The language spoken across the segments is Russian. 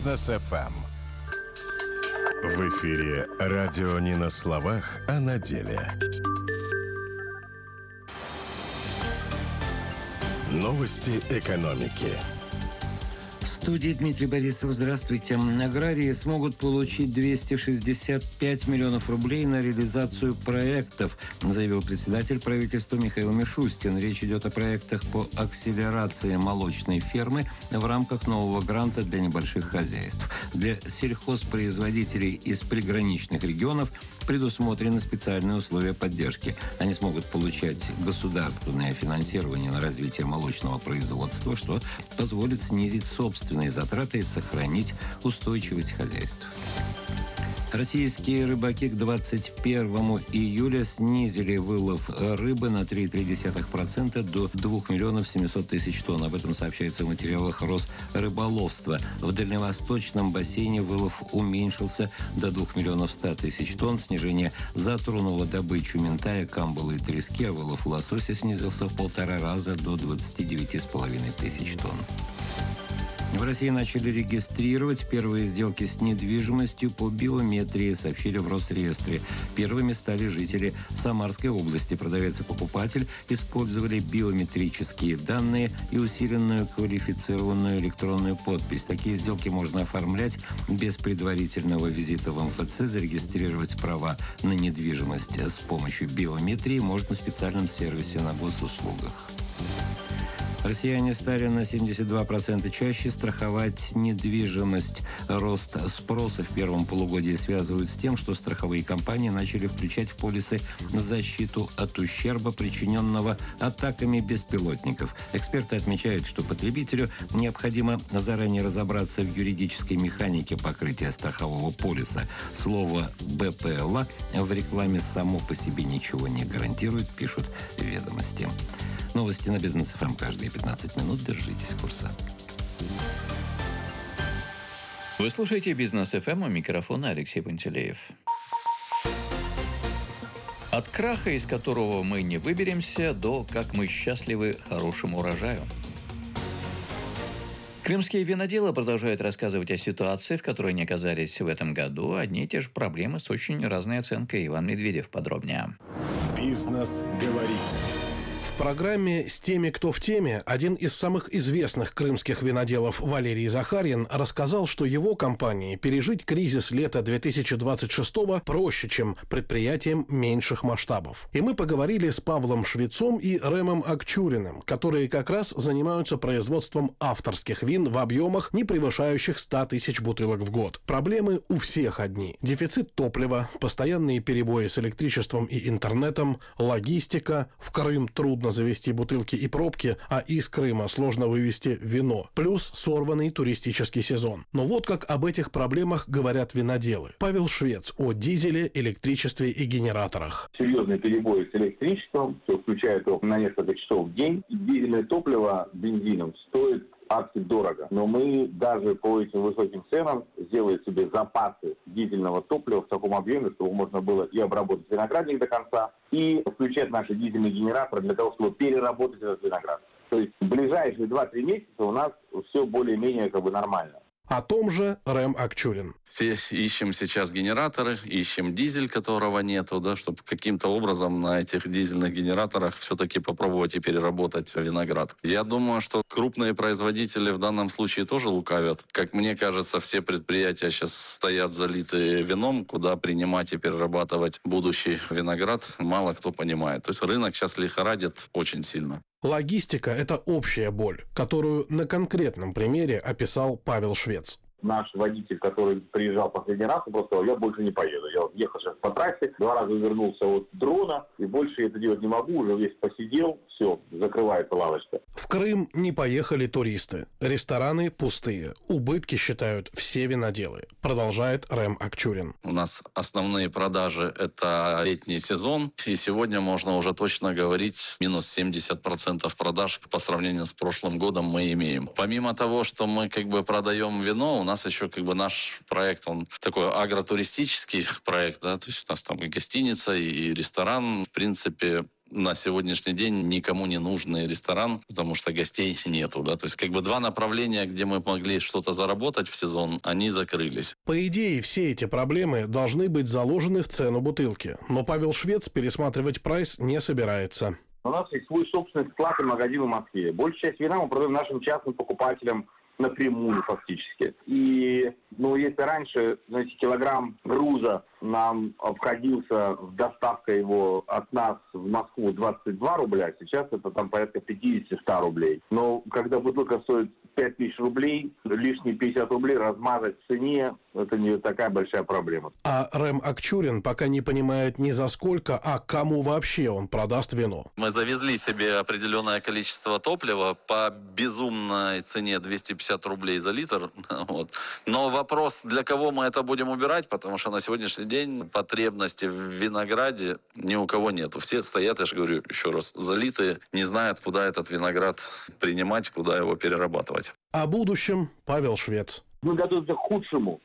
Бизнес FM. В эфире радио не на словах, а на деле. Новости экономики. В студии Дмитрий Борисов. Здравствуйте. Аграрии смогут получить 265 миллионов рублей на реализацию проектов, заявил председатель правительства Михаил Мишустин. Речь идет о проектах по акселерации молочной фермы в рамках нового гранта для небольших хозяйств. Для сельхозпроизводителей из приграничных регионов предусмотрены специальные условия поддержки. Они смогут получать государственное финансирование на развитие молочного производства, что позволит снизить собственные затраты и сохранить устойчивость хозяйств. Российские рыбаки к 21 июля снизили вылов рыбы на 3,3% до 2 миллионов 700 тысяч тонн. Об этом сообщается в материалах Росрыболовства. В дальневосточном бассейне вылов уменьшился до 2 миллионов 100 тысяч тонн. Снижение затронуло добычу минтая, камбалы и трески, а вылов лосося снизился в 1,5 раза до 29,5 тысяч тонн. В России начали регистрировать первые сделки с недвижимостью по биометрии, сообщили в Росреестре. Первыми стали жители Самарской области. Продавец и покупатель использовали биометрические данные и усиленную квалифицированную электронную подпись. Такие сделки можно оформлять без предварительного визита в МФЦ. Зарегистрировать права на недвижимость с помощью биометрии можно в специальном сервисе на госуслугах. Россияне стали на 72% чаще страховать недвижимость. Рост спроса в первом полугодии связывают с тем, что страховые компании начали включать в полисы защиту от ущерба, причиненного атаками беспилотников. Эксперты отмечают, что потребителю необходимо заранее разобраться в юридической механике покрытия страхового полиса. Слово «БПЛА» в рекламе само по себе ничего не гарантирует, пишут «Ведомости». Новости на Бизнес ФМ каждые 15 минут. Держитесь курса. Вы слушаете Бизнес ФМ, у микрофона Алексей Пантелеев. От краха, из которого мы не выберемся, до «как мы счастливы хорошему урожаю». Крымские виноделы продолжают рассказывать о ситуации, в которой они оказались в этом году. Одни и те же проблемы с очень разной оценкой. Иван Медведев подробнее. Бизнес говорит. В программе «С теми, кто в теме» один из самых известных крымских виноделов Валерий Захарьин рассказал, что его компании пережить кризис лета 2026-го проще, чем предприятиям меньших масштабов. И мы поговорили с Павлом Швецом и Рэмом Акчуриным, которые как раз занимаются производством авторских вин в объемах, не превышающих 100 тысяч бутылок в год. Проблемы у всех одни: дефицит топлива, постоянные перебои с электричеством и интернетом, логистика, в Крым трудно завести бутылки и пробки, а из Крыма сложно вывести вино, плюс сорванный туристический сезон. Но вот как об этих проблемах говорят виноделы. Павел Швец о дизеле, электричестве и генераторах. Серьезные перебои с электричеством, все включает его на несколько часов в день. Дизельное топливо бензином стоит адски дорого. Но мы даже по этим высоким ценам сделали себе запасы дизельного топлива в таком объеме, чтобы можно было и обработать виноградник до конца, и включать наши дизельные генераторы для того, чтобы переработать этот виноград. То есть в ближайшие 2-3 месяца у нас все более-менее нормально. О том же Рэм Акчурин. Все ищем сейчас генераторы, ищем дизель, которого нету, да, чтобы каким-то образом на этих дизельных генераторах все-таки попробовать и переработать виноград. Я думаю, что крупные производители в данном случае тоже лукавят. Как мне кажется, все предприятия сейчас стоят залитые вином, куда принимать и перерабатывать будущий виноград, мало кто понимает. То есть рынок сейчас лихорадит очень сильно. Логистика – это общая боль, которую на конкретном примере описал Павел Швец. Наш водитель, который приезжал последний раз, он просто сказал: я больше не поеду. Я ехал сейчас по трассе, 2 раза вернулся от дрона, и больше это делать не могу, уже весь посидел, все, закрывается лавочка. В Крым не поехали туристы. Рестораны пустые. Убытки считают все виноделы. Продолжает Рэм Акчурин. У нас основные продажи – это летний сезон. И сегодня можно уже точно говорить, минус 70% продаж по сравнению с прошлым годом мы имеем. Помимо того, что мы продаем вино, у нас еще наш проект, он такой агротуристический проект, да, то есть у нас там и гостиница, и ресторан. В принципе, на сегодняшний день никому не нужный ресторан, потому что гостей нету, да. То есть как бы два направления, где мы могли что-то заработать в сезон, они закрылись. По идее, все эти проблемы должны быть заложены в цену бутылки. Но Павел Швец пересматривать прайс не собирается. У нас есть свой собственный склад и магазин в Москве. Большая часть вина мы продаем нашим частным покупателям напрямую фактически. И, если раньше, килограмм груза нам обходился в доставка его от нас в Москву 22 рубля, сейчас это там порядка 50-100 рублей. Но когда бутылка стоит 5000 рублей, лишние 50 рублей размазать в цене, это не такая большая проблема. А Рэм Акчурин пока не понимает ни за сколько, а кому вообще он продаст вино. Мы завезли себе определенное количество топлива по безумной цене 250 рублей за литр. Вот. Но вопрос, для кого мы это будем убирать, потому что на сегодняшний день потребности в винограде ни у кого нету. Все стоят, я же говорю еще раз, залитые, не знают, куда этот виноград принимать, куда его перерабатывать. О будущем Павел Швец. Мы готовимся к худшему.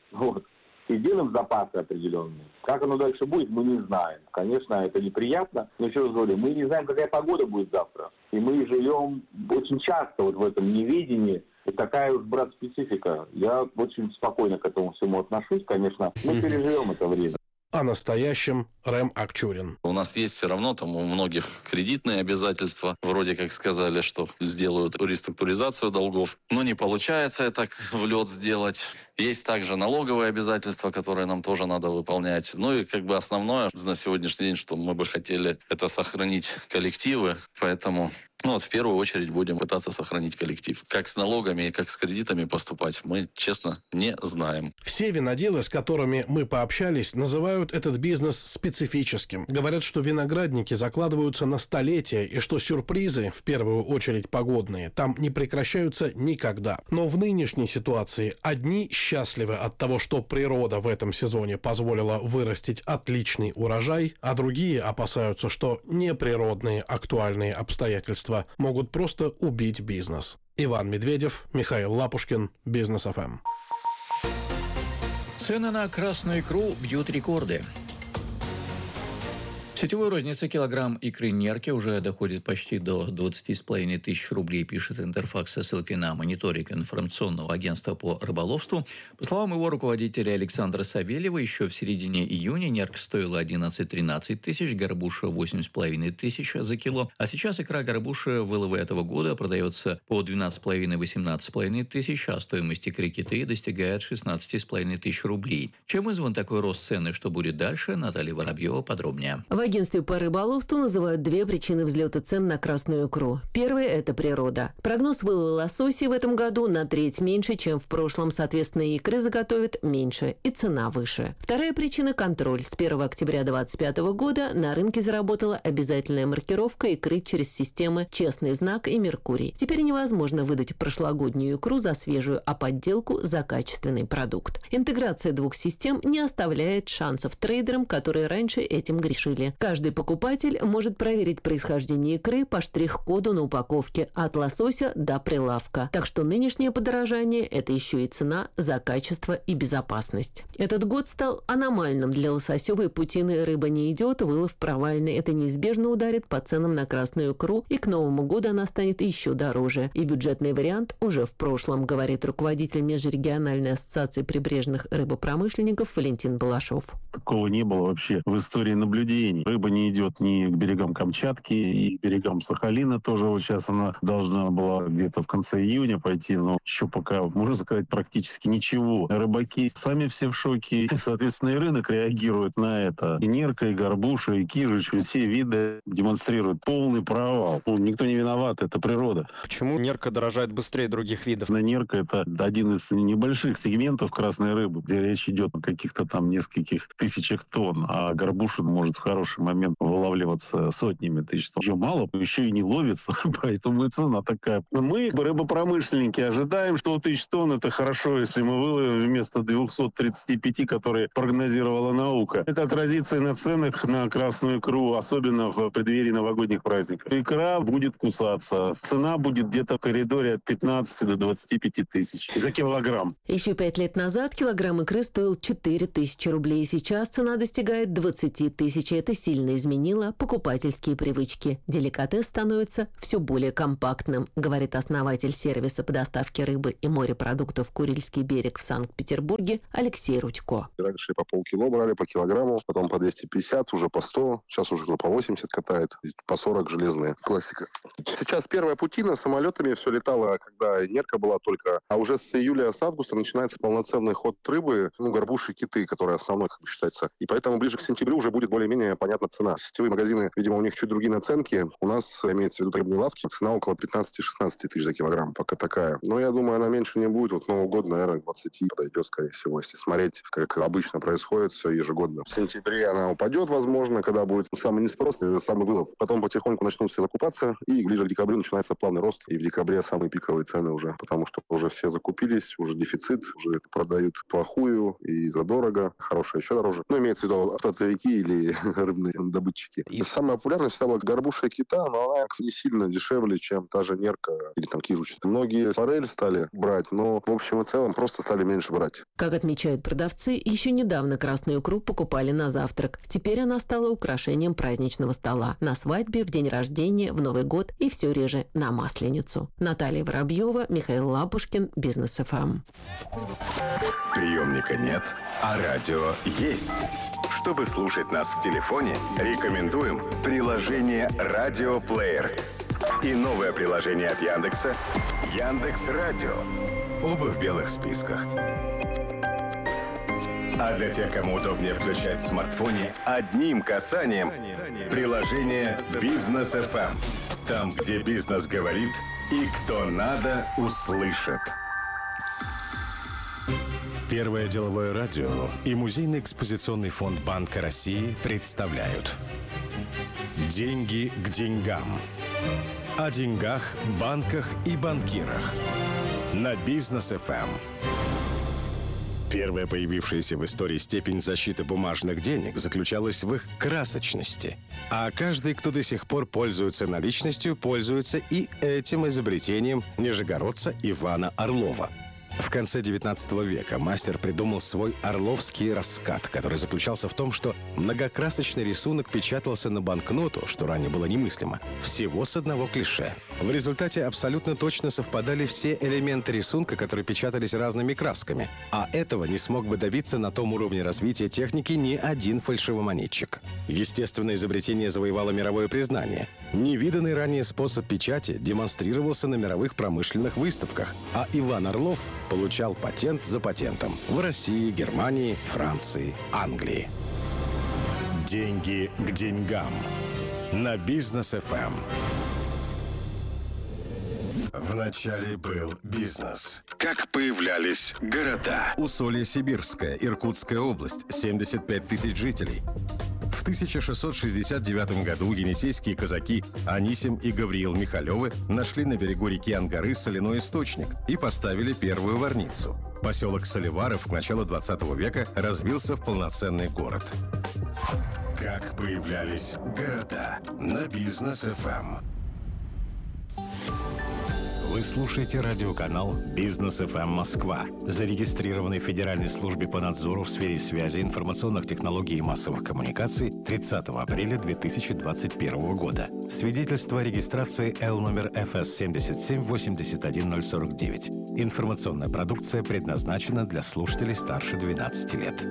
И делаем запасы определенные. Как оно дальше будет, мы не знаем. Конечно, это неприятно, но еще раз говорю, мы не знаем, какая погода будет завтра. И мы живем очень часто в этом неведении. И такая уж, брат, специфика. Я очень спокойно к этому всему отношусь, конечно. Мы переживем это время. О настоящем Рэм Акчурин. У нас есть все равно там у многих кредитные обязательства. Вроде как сказали, что сделают реструктуризацию долгов. Но не получается это в лед сделать. Есть также налоговые обязательства, которые нам тоже надо выполнять. Ну и основное на сегодняшний день, что мы бы хотели, это сохранить коллективы. Поэтому в первую очередь будем пытаться сохранить коллектив. Как с налогами и как с кредитами поступать, мы, честно, не знаем. Все виноделы, с которыми мы пообщались, называют этот бизнес специфическим. Говорят, что виноградники закладываются на столетия и что сюрпризы, в первую очередь погодные, там не прекращаются никогда. Но в нынешней ситуации одни счастливы от того, что природа в этом сезоне позволила вырастить отличный урожай, а другие опасаются, что неприродные актуальные обстоятельства могут просто убить бизнес. Иван Медведев, Михаил Лапушкин, Бизнес ФМ. Цены на красную икру бьют рекорды. В сетевой рознице килограмм икры нерки уже доходит почти до 20,5 тысяч рублей, пишет Интерфакс со ссылкой на мониторинг информационного агентства по рыболовству. По словам его руководителя Александра Савельева, еще в середине июня нерка стоила 11-13 тысяч, горбуша 8,5 тысяч за кило. А сейчас икра горбуша вылова этого года продается по 12,5-18,5 тысяч, а стоимость икры киты достигает 16,5 тысяч рублей. Чем вызван такой рост цены, что будет дальше, Наталья Воробьева подробнее. В агентстве по рыболовству называют две причины взлета цен на красную икру. Первая – это природа. Прогноз вылова лосося в этом году на треть меньше, чем в прошлом. Соответственно, икры заготовят меньше и цена выше. Вторая причина – контроль. С 1 октября 2025 года на рынке заработала обязательная маркировка икры через системы «Честный знак» и «Меркурий». Теперь невозможно выдать прошлогоднюю икру за свежую, а подделку за качественный продукт. Интеграция двух систем не оставляет шансов трейдерам, которые раньше этим грешили. Каждый покупатель может проверить происхождение икры по штрих-коду на упаковке от лосося до прилавка. Так что нынешнее подорожание – это еще и цена за качество и безопасность. Этот год стал аномальным для лососевой путины. Рыба не идет, вылов провальный. Это неизбежно ударит по ценам на красную икру, и к Новому году она станет еще дороже. И бюджетный вариант уже в прошлом, говорит руководитель Межрегиональной ассоциации прибрежных рыбопромышленников Валентин Балашов. Такого не было вообще в истории наблюдений. Рыба не идет ни к берегам Камчатки, и к берегам Сахалина тоже. Вот сейчас она должна была где-то в конце июня пойти, но еще пока, можно сказать, практически ничего. Рыбаки сами все в шоке, и, соответственно, и рынок реагирует на это. И нерка, и горбуша, и кижич, все виды демонстрируют полный провал. Никто не виноват, это природа. Почему нерка дорожает быстрее других видов? Нерка — это один из небольших сегментов красной рыбы, где речь идет о каких-то там нескольких тысячах тонн, а горбуша может в хороший момент вылавливаться сотнями тысяч тонн. Ее мало, еще и не ловится, поэтому и цена такая. Мы, рыбопромышленники, ожидаем, что 1000 тонн — это хорошо, если мы выловим вместо 235, которые прогнозировала наука. Это отразится и на ценах на красную икру, особенно в преддверии новогодних праздников. Икра будет кусаться. Цена будет где-то в коридоре от 15 до 25 тысяч за килограмм. Еще 5 лет назад килограмм икры стоил 4000 рублей. Сейчас цена достигает 20 тысяч. Это сильно изменила покупательские привычки. Деликатес становится все более компактным, говорит основатель сервиса по доставке рыбы и морепродуктов «Курильский берег» в Санкт-Петербурге Алексей Рудько. Раньше по полкило брали, по килограмму, потом по 250, уже по 100, сейчас уже по 80 катает, по 40 железные. Классика. Сейчас первая путина самолетами все летало, когда нерка была только, а уже с июля, с августа начинается полноценный ход рыбы, горбуши, киты, которые основной, как бы считается. И поэтому ближе к сентябрю уже будет более-менее понятна цена. Сетевые магазины, видимо, у них чуть другие наценки. У нас, имеется в виду рыбные лавки, цена около 15-16 тысяч за килограмм, пока такая. Но я думаю, она меньше не будет. Вот Новый год, наверное, 20 подойдет, скорее всего, если смотреть, как обычно происходит все ежегодно. В сентябре она упадет, возможно, когда будет самый неспрос, самый вылов. Потом потихоньку начнут все закупаться, и ближе к декабрю начинается плавный рост. И в декабре самые пиковые цены уже, потому что уже все закупились, уже дефицит, уже продают плохую и задорого, хорошее еще дороже. Ну, имеется в виду автотовики или рыбные добытчики. И самая популярная всегда была горбуша и кита, но она не сильно дешевле, чем та же нерка или там кижуч. Многие форель стали брать, но в общем и целом просто стали меньше брать. Как отмечают продавцы, еще недавно красную икру покупали на завтрак. Теперь она стала украшением праздничного стола. На свадьбе, в день рождения, в Новый год и все реже на Масленицу. Наталья Воробьева, Михаил Лапушкин, Бизнес ФМ. Приемника нет, а радио есть. Чтобы слушать нас в телефоне, рекомендуем приложение «Радиоплеер» и новое приложение от Яндекса «Яндекс.Радио». Оба в белых списках. А для тех, кому удобнее включать в смартфоне, одним касанием приложение «Бизнес ФМ». Там, где бизнес говорит и кто надо, услышит. Первое деловое радио и Музейный экспозиционный фонд Банка России представляют «Деньги к деньгам». О деньгах, банках и банкирах. На Бизнес ФМ. Первая появившаяся в истории степень защиты бумажных денег заключалась в их красочности. А каждый, кто до сих пор пользуется наличностью, пользуется и этим изобретением нижегородца Ивана Орлова. В конце 19 века мастер придумал свой орловский раскат, который заключался в том, что многокрасочный рисунок печатался на банкноту, что ранее было немыслимо, всего с одного клише. В результате абсолютно точно совпадали все элементы рисунка, которые печатались разными красками, а этого не смог бы добиться на том уровне развития техники ни один фальшивомонетчик. Естественно, изобретение завоевало мировое признание. Невиданный ранее способ печати демонстрировался на мировых промышленных выставках, а Иван Орлов получал патент за патентом в России, Германии, Франции, Англии. Деньги к деньгам. На Бизнес ФМ. Вначале был бизнес. Как появлялись города. Усолье-Сибирская, Иркутская область, 75 тысяч жителей. В 1669 году енисейские казаки Анисим и Гавриил Михалевы нашли на берегу реки Ангары соляной источник и поставили первую варницу. Поселок Соливаров к началу 20 века развился в полноценный город. Как появлялись города. На Бизнес ФМ. Вы слушаете радиоканал «Бизнес ФМ Москва», зарегистрированный в Федеральной службе по надзору в сфере связи, информационных технологий и массовых коммуникаций 30 апреля 2021 года. Свидетельство о регистрации Л номер ФС 7781049. Информационная продукция предназначена для слушателей старше 12 лет.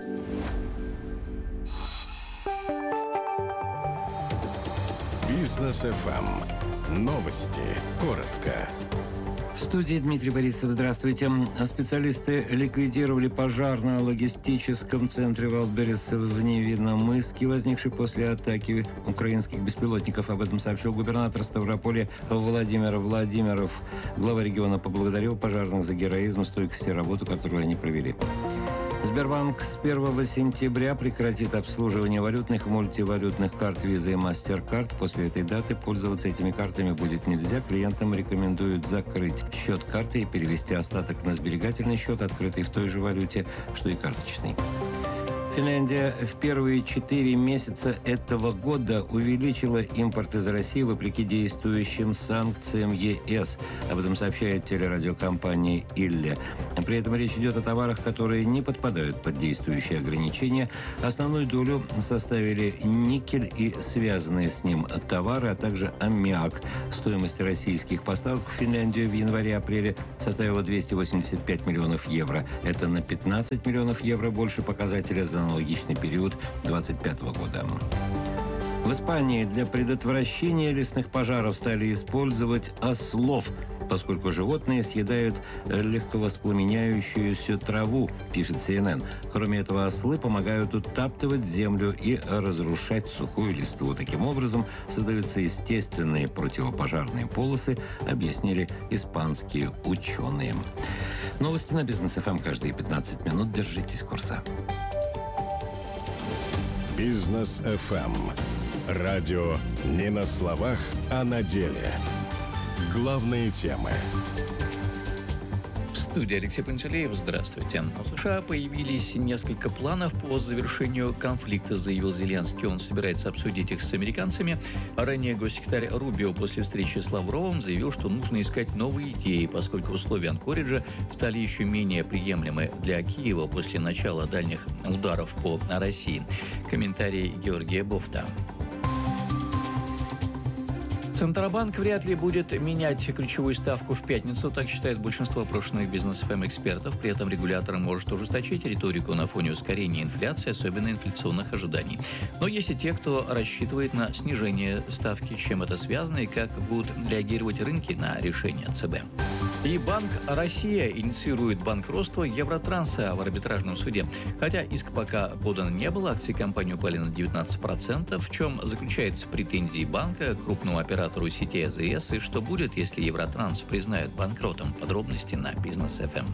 Бизнес ФМ. Новости. Коротко. В студии Дмитрий Борисов. Здравствуйте. Специалисты ликвидировали пожар на логистическом центре Валберес в Невинномысске, возникший после атаки украинских беспилотников. Об этом сообщил губернатор Ставрополя Владимир Владимиров. Глава региона поблагодарил пожарных за героизм, стойкость и работу, которую они провели. Сбербанк с 1 сентября прекратит обслуживание валютных и мультивалютных карт Visa и MasterCard. После этой даты пользоваться этими картами будет нельзя. Клиентам рекомендуют закрыть счет карты и перевести остаток на сберегательный счет, открытый в той же валюте, что и карточный. Финляндия в первые 4 месяца этого года увеличила импорт из России вопреки действующим санкциям ЕС. Об этом сообщает телерадиокомпания «Илле». При этом речь идет о товарах, которые не подпадают под действующие ограничения. Основную долю составили никель и связанные с ним товары, а также аммиак. Стоимость российских поставок в Финляндию в январе-апреле составила 285 миллионов евро. Это на 15 миллионов евро больше показателя за аналогичный период 2025 года. В Испании для предотвращения лесных пожаров стали использовать ослов, поскольку животные съедают легковоспламеняющуюся траву, пишет CNN. Кроме этого, ослы помогают утаптывать землю и разрушать сухую листву. Таким образом, создаются естественные противопожарные полосы, объяснили испанские ученые. Новости на Бизнес ФМ каждые 15 минут. Держитесь курса. Бизнес ФМ. Радио не на словах, а на деле. Главные темы. В студии Алексей Пантелеев. Здравствуйте. В США появились несколько планов по завершению конфликта, заявил Зеленский. Он собирается обсудить их с американцами. Ранее госсекретарь Рубио после встречи с Лавровым заявил, что нужно искать новые идеи, поскольку условия Анкориджа стали еще менее приемлемы для Киева после начала дальних ударов по России. Комментарий Георгия Бофта. Центробанк вряд ли будет менять ключевую ставку в пятницу, так считает большинство опрошенных бизнес-ФМ-экспертов. При этом регулятор может ужесточить риторику на фоне ускорения инфляции, особенно инфляционных ожиданий. Но есть и те, кто рассчитывает на снижение ставки. С чем это связано и как будут реагировать рынки на решение ЦБ. И Банк Россия инициирует банкротство Евротранса в арбитражном суде. Хотя иск пока подан не был, акции компании упали на 19%. В чем заключаются претензии банка к крупному оператору сети АЗС и что будет, если Евротранс признают банкротом? Подробности на Бизнес ФМ.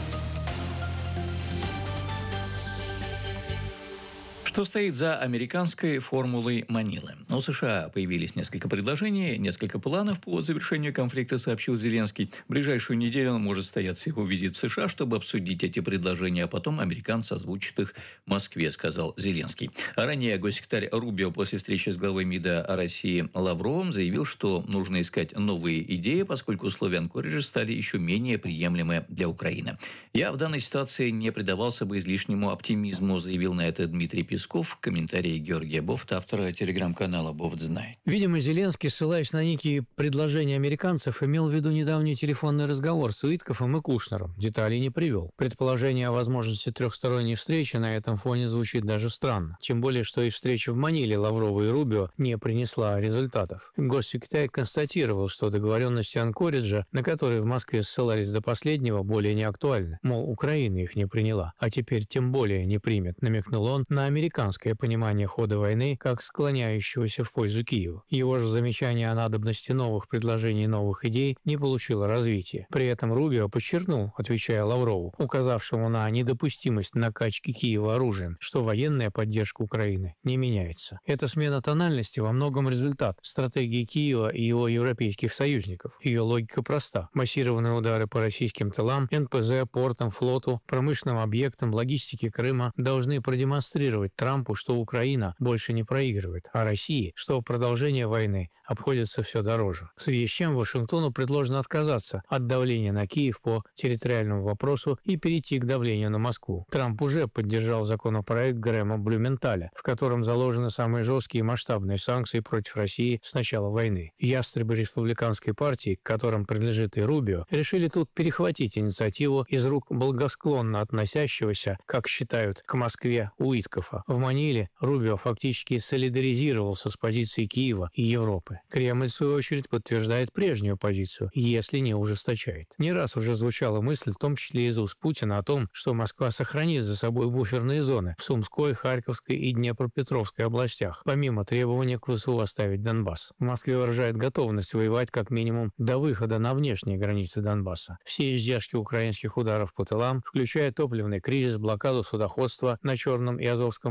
Что стоит за американской формулой Манилы? У США появились несколько предложений, несколько планов по завершению конфликта, сообщил Зеленский. В ближайшую неделю может состояться его визит в США, чтобы обсудить эти предложения, а потом американцы озвучат их в Москве, сказал Зеленский. Ранее госсекретарь Рубио после встречи с главой МИДа России Лавровым заявил, что нужно искать новые идеи, поскольку условия Анкориджа стали еще менее приемлемы для Украины. «Я в данной ситуации не предавался бы излишнему оптимизму», заявил на это Дмитрий Песков. Комментарий Георгия Бофта, автора телеграм-канала «Бофт знает». Видимо, Зеленский, ссылаясь на некие предложения американцев, имел в виду недавний телефонный разговор с Уиткофом и Кушнером. Деталей не привел. Предположение о возможности трехсторонней встречи на этом фоне звучит даже странно. Тем более, что и встреча в Маниле Лаврова и Рубио не принесла результатов. Госсекретарь констатировал, что договоренности Анкориджа, на которые в Москве ссылались до последнего, более не актуальны. Мол, Украина их не приняла, а теперь тем более не примет, намекнул он на американское понимание хода войны как склоняющегося в пользу Киева. Его же замечание о надобности новых предложений и новых идей не получило развития. При этом Рубио подчеркнул, отвечая Лаврову, указавшему на недопустимость накачки Киева оружием, что военная поддержка Украины не меняется. Эта смена тональности во многом результат стратегии Киева и его европейских союзников. Ее логика проста. Массированные удары по российским тылам, НПЗ, портам, флоту, промышленным объектам, логистике Крыма должны продемонстрировать Трампу, что Украина больше не проигрывает, а России, что продолжение войны обходится все дороже. В связи с чем Вашингтону предложено отказаться от давления на Киев по территориальному вопросу и перейти к давлению на Москву. Трамп уже поддержал законопроект Грэма Блюменталя, в котором заложены самые жесткие и масштабные санкции против России с начала войны. Ястребы республиканской партии, к которым принадлежит и Рубио, решили тут перехватить инициативу из рук благосклонно относящегося, как считают, к Москве Уиткофа. В Маниле Рубио фактически солидаризировался с позицией Киева и Европы. Кремль, в свою очередь, подтверждает прежнюю позицию, если не ужесточает. Не раз уже звучала мысль, в том числе из уст Путина, о том, что Москва сохранит за собой буферные зоны в Сумской, Харьковской и Днепропетровской областях, помимо требования к ВСУ оставить Донбасс. В Москве выражает готовность воевать как минимум до выхода на внешние границы Донбасса. Все издержки украинских ударов по тылам, включая топливный кризис, блокаду судоходства на Черном и Азовском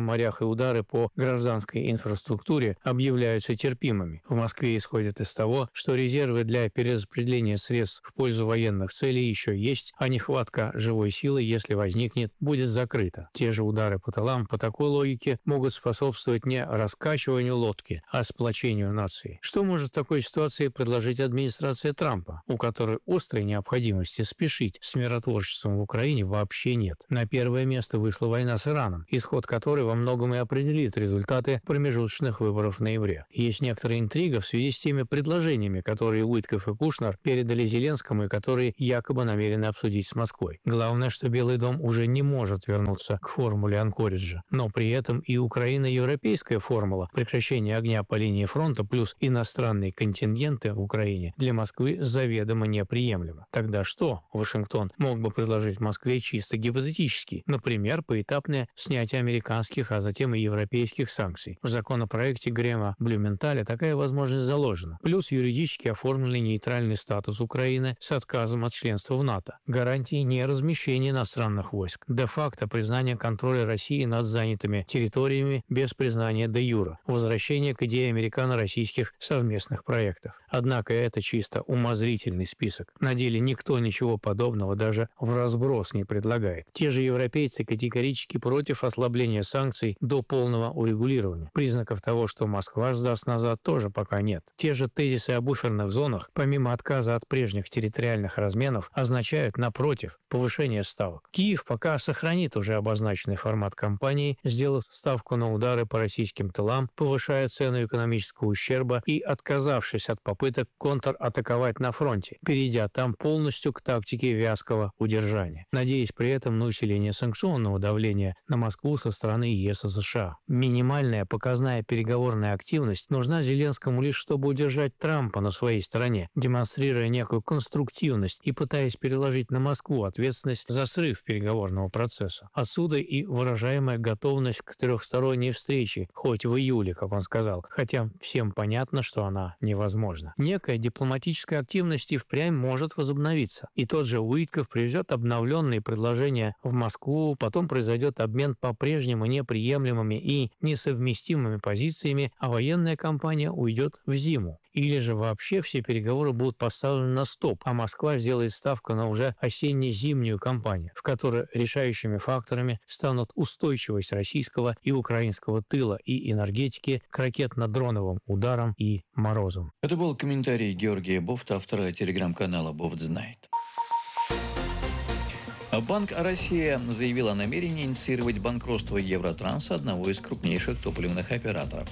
Азовском морях и удары по гражданской инфраструктуре объявляются терпимыми. В Москве исходят из того, что резервы для перераспределения средств в пользу военных целей еще есть, а нехватка живой силы, если возникнет, будет закрыта. Те же удары по тылам по такой логике могут способствовать не раскачиванию лодки, а сплочению нации. Что может в такой ситуации предложить администрация Трампа, у которой острой необходимости спешить с миротворчеством в Украине вообще нет? На первое место вышла война с Ираном, исход которой во многом и определит результаты промежуточных выборов в ноябре. Есть некоторая интрига в связи с теми предложениями, которые Уитков и Кушнер передали Зеленскому и которые якобы намерены обсудить с Москвой. Главное, что Белый дом уже не может вернуться к формуле Анкориджа. Но при этом и Украино-европейская формула прекращения огня по линии фронта плюс иностранные контингенты в Украине для Москвы заведомо неприемлемо. Тогда что Вашингтон мог бы предложить Москве чисто гипотетически? Например, поэтапное снятие американских, а затем и европейских санкций. В законопроекте Грэма-Блюменталя такая возможность заложена. Плюс юридически оформленный нейтральный статус Украины с отказом от членства в НАТО. Гарантии неразмещения иностранных войск. Де-факто признание контроля России над занятыми территориями без признания де-юре. Возвращение к идее американо-российских совместных проектов. Однако это чисто умозрительный список. На деле никто ничего подобного даже в разброс не предлагает. Те же европейцы категорически против ослабления санкций до полного урегулирования. Признаков того, что Москва сдаст назад, тоже пока нет. Те же тезисы о буферных зонах, помимо отказа от прежних территориальных разменов, означают, напротив, повышение ставок. Киев пока сохранит уже обозначенный формат кампании, сделав ставку на удары по российским тылам, повышая цену экономического ущерба и отказавшись от попыток контратаковать на фронте, перейдя там полностью к тактике вязкого удержания, надеясь при этом на усиление санкционного давления на Москву со стороны ЕС и США. Минимальная показная переговорная активность нужна Зеленскому лишь чтобы удержать Трампа на своей стороне, демонстрируя некую конструктивность и пытаясь переложить на Москву ответственность за срыв переговорного процесса. Отсюда и выражаемая готовность к трехсторонней встрече, хоть в июле, как он сказал, хотя всем понятно, что она невозможна. Некая дипломатическая активность и впрямь может возобновиться. И тот же Уитков привезет обновленные предложения в Москву, потом произойдет обмен по-прежнему неприемлемыми и несовместимыми позициями, а военная кампания уйдет в зиму. Или же вообще все переговоры будут поставлены на стоп, а Москва сделает ставку на уже осенне-зимнюю кампанию, в которой решающими факторами станут устойчивость российского и украинского тыла и энергетики к ракетно-дроновым ударам и морозам. Это был комментарий Георгия Бофта, автора телеграм-канала «Бофт знает». Банк «Россия» заявил о намерении инициировать банкротство Евротранса, одного из крупнейших топливных операторов.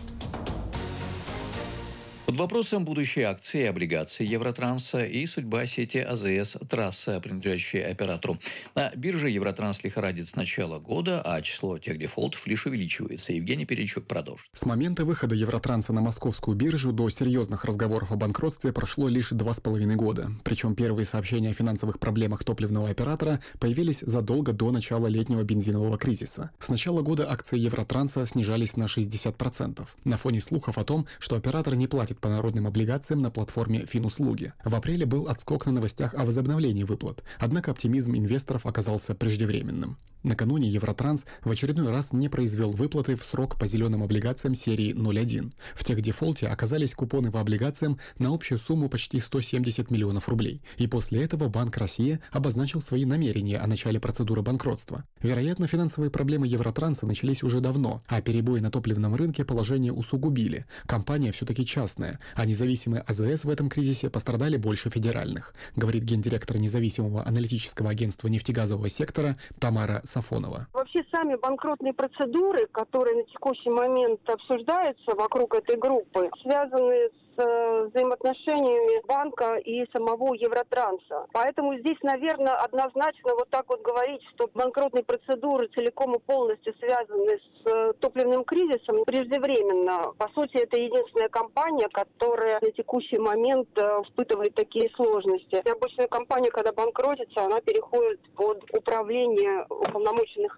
Под вопросом будущие акции и облигации Евротранса и судьба сети АЗС «Трасса», принадлежащей оператору. На бирже Евротранс лихорадит с начала года, а число техдефолтов лишь увеличивается. Евгений Перечук продолжит. С момента выхода Евротранса на московскую биржу до серьезных разговоров о банкротстве прошло лишь 2,5 года. Причем первые сообщения о финансовых проблемах топливного оператора появились задолго до начала летнего бензинового кризиса. С начала года акции Евротранса снижались на 60%. На фоне слухов о том, что оператор не платит по народным облигациям на платформе Финуслуги. В апреле был отскок на новостях о возобновлении выплат, однако оптимизм инвесторов оказался преждевременным. Накануне Евротранс в очередной раз не произвел выплаты в срок по зеленым облигациям серии 01. В техдефолте оказались купоны по облигациям на общую сумму почти 170 миллионов рублей. И после этого Банк России обозначил свои намерения о начале процедуры банкротства. Вероятно, финансовые проблемы Евротранса начались уже давно, а перебои на топливном рынке положение усугубили. Компания все-таки частная, а независимые АЗС в этом кризисе пострадали больше федеральных, говорит гендиректор независимого аналитического агентства нефтегазового сектора Тамара Сафонова. Вообще сами банкротные процедуры, которые на текущий момент обсуждаются вокруг этой группы, связаны с взаимоотношениями банка и самого Евротранса. Поэтому здесь, наверное, однозначно вот так вот говорить, что банкротные процедуры целиком и полностью связаны с топливным кризисом, преждевременно. По сути, это единственная компания, которая на текущий момент испытывает такие сложности. Обычная компания, когда банкротится, она переходит под управление уполномоченных лиц,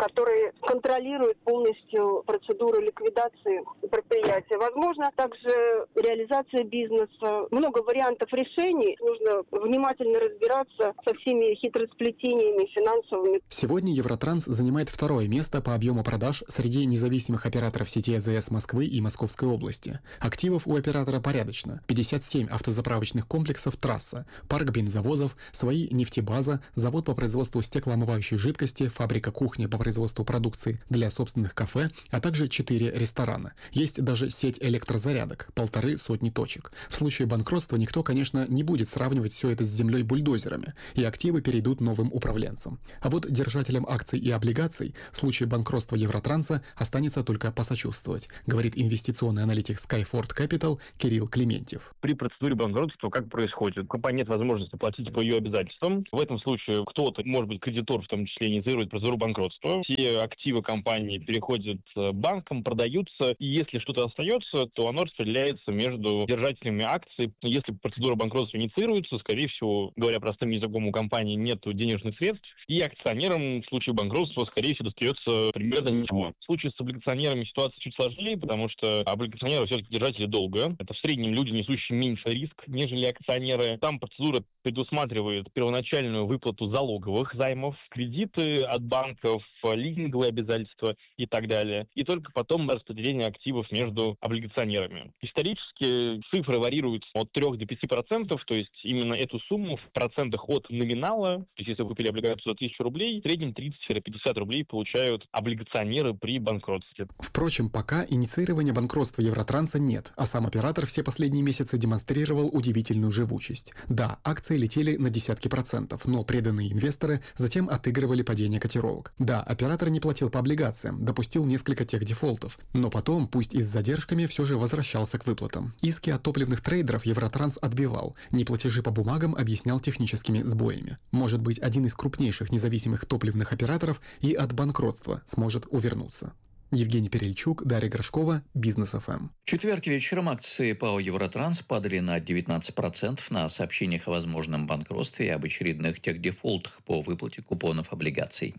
который контролирует полностью процедуру ликвидации предприятия. Возможно, также реализация бизнеса. Много вариантов решений. Нужно внимательно разбираться со всеми хитросплетениями финансовыми. Сегодня Евротранс занимает второе место по объему продаж среди независимых операторов сети АЗС Москвы и Московской области. Активов у оператора порядочно. 57 автозаправочных комплексов «Трасса», парк бензовозов, свои нефтебаза, завод по производству стеклоомывающей жидкости, фабрика кухни по производству продукции для собственных кафе, а также 4 ресторана. Есть даже сеть электрозарядок, 150 точек. В случае банкротства никто, конечно, не будет сравнивать все это с землей-бульдозерами, и активы перейдут новым управленцам. А вот держателям акций и облигаций в случае банкротства Евротранса останется только посочувствовать, говорит инвестиционный аналитик Skyford Capital Кирилл Клементьев. При процедуре банкротства как происходит? У компании нет возможности платить по ее обязательствам. В этом случае кто-то, может быть, кредитор в том числе, инициирует процедуру банкротства. Все активы компании переходят банкам, продаются, и если что-то остается, то оно распределяется между держателями акций. Если процедура банкротства инициируется, скорее всего, говоря простым языком, у компании нет денежных средств, и акционерам в случае банкротства, скорее всего, достается примерно ничего. В случае с облигационерами ситуация чуть сложнее, потому что облигационеры все-таки держатели долга. Это в среднем люди, несущие меньше риск, нежели акционеры. Там процедура предусматривает первоначальную выплату залоговых займов, кредиты от банков, лизинговые обязательства и так далее. И только потом распределение активов между облигационерами. Исторически цифры варьируются от 3 до 5%, то есть именно эту сумму в процентах от номинала, то есть если вы купили облигацию за 1000 рублей, в среднем 30-50 рублей получают облигационеры при банкротстве. Впрочем, пока инициирования банкротства Евротранса нет, а сам оператор все последние месяцы демонстрировал удивительную живучесть. Да, акции летели на десятки процентов, но преданные инвесторы затем отыгрывали падение котировок. Да, оператор не платил по облигациям, допустил несколько техдефолтов, но потом, пусть и с задержками, все же возвращался к выплатам. Иски от топливных трейдеров Евротранс отбивал, неплатежи по бумагам объяснял техническими сбоями. Может быть, один из крупнейших независимых топливных операторов и от банкротства сможет увернуться. Евгений Перельчук, Дарья Горшкова, Бизнес ФМ. В четверг вечером акции ПАО «Евротранс» падали на 19% на сообщениях о возможном банкротстве и об очередных техдефолтах по выплате купонов облигаций.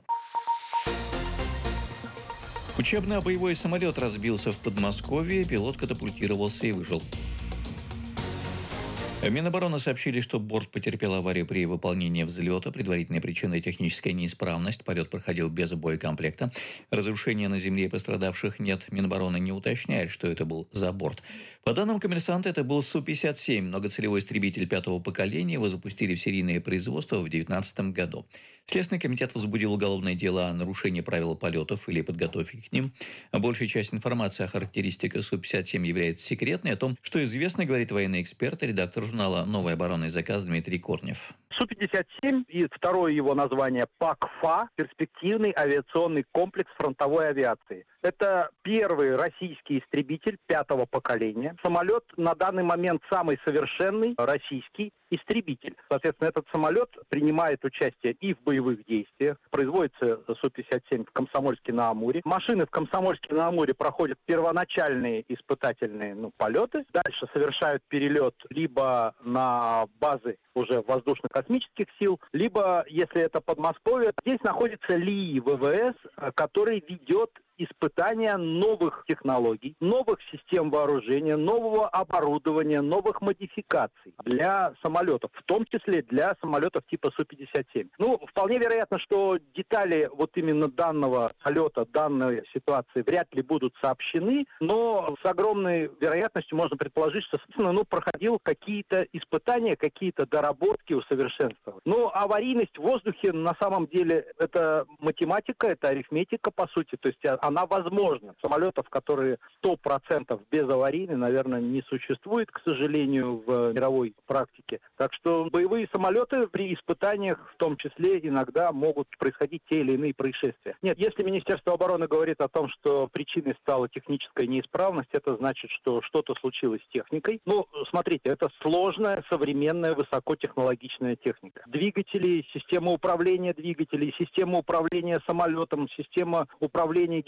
Учебно-боевой самолет разбился в Подмосковье, пилот катапультировался и выжил. Минобороны сообщили, что борт потерпел аварию при выполнении взлета. Предварительной причиной техническая неисправность. Полет проходил без боекомплекта. Разрушения на земле пострадавших нет. Минобороны не уточняет, что это был за борт. По данным «Коммерсанта», это был Су-57, многоцелевой истребитель 5-го поколения. Его запустили в серийное производство в 2019 году. Следственный комитет возбудил уголовное дело о нарушении правил полетов или подготовке к ним. Большая часть информации о характеристиках Су-57 является секретной. О том, что известно, говорит военный эксперт и редактор журнала «Новый оборонный заказ» Дмитрий Корнев. Су-57 и второе его название ПАК-ФА – перспективный авиационный комплекс фронтовой авиации. Это первый российский истребитель 5-го поколения. Самолет на данный момент самый совершенный российский истребитель. Соответственно, этот самолет принимает участие и в боевых действиях. Производится Су-57 в Комсомольске-на-Амуре. Машины в Комсомольске-на-Амуре проходят первоначальные испытательные полеты. Дальше совершают перелет либо на базы уже воздушно-космических сил, либо, если это Подмосковье, здесь находится ЛИИ ВВС, который ведет испытания новых технологий, новых систем вооружения, нового оборудования, новых модификаций для самолетов, в том числе для самолетов типа Су-57. Вполне вероятно, что детали вот именно данного полета, данной ситуации вряд ли будут сообщены, но с огромной вероятностью можно предположить, что, собственно, проходил какие-то испытания, какие-то доработки, усовершенствования. Аварийность в воздухе на самом деле это математика, это арифметика, по сути, то есть она возможна. Самолетов, которые 100% безаварийны, наверное, не существует, к сожалению, в мировой практике. Так что боевые самолеты при испытаниях, в том числе, иногда могут происходить те или иные происшествия. Нет, если Министерство обороны говорит о том, что причиной стала техническая неисправность, это значит, что что-то случилось с техникой. Смотрите, это сложная, современная, высокотехнологичная техника. Двигатели, система управления двигателей, система управления самолетом, система управления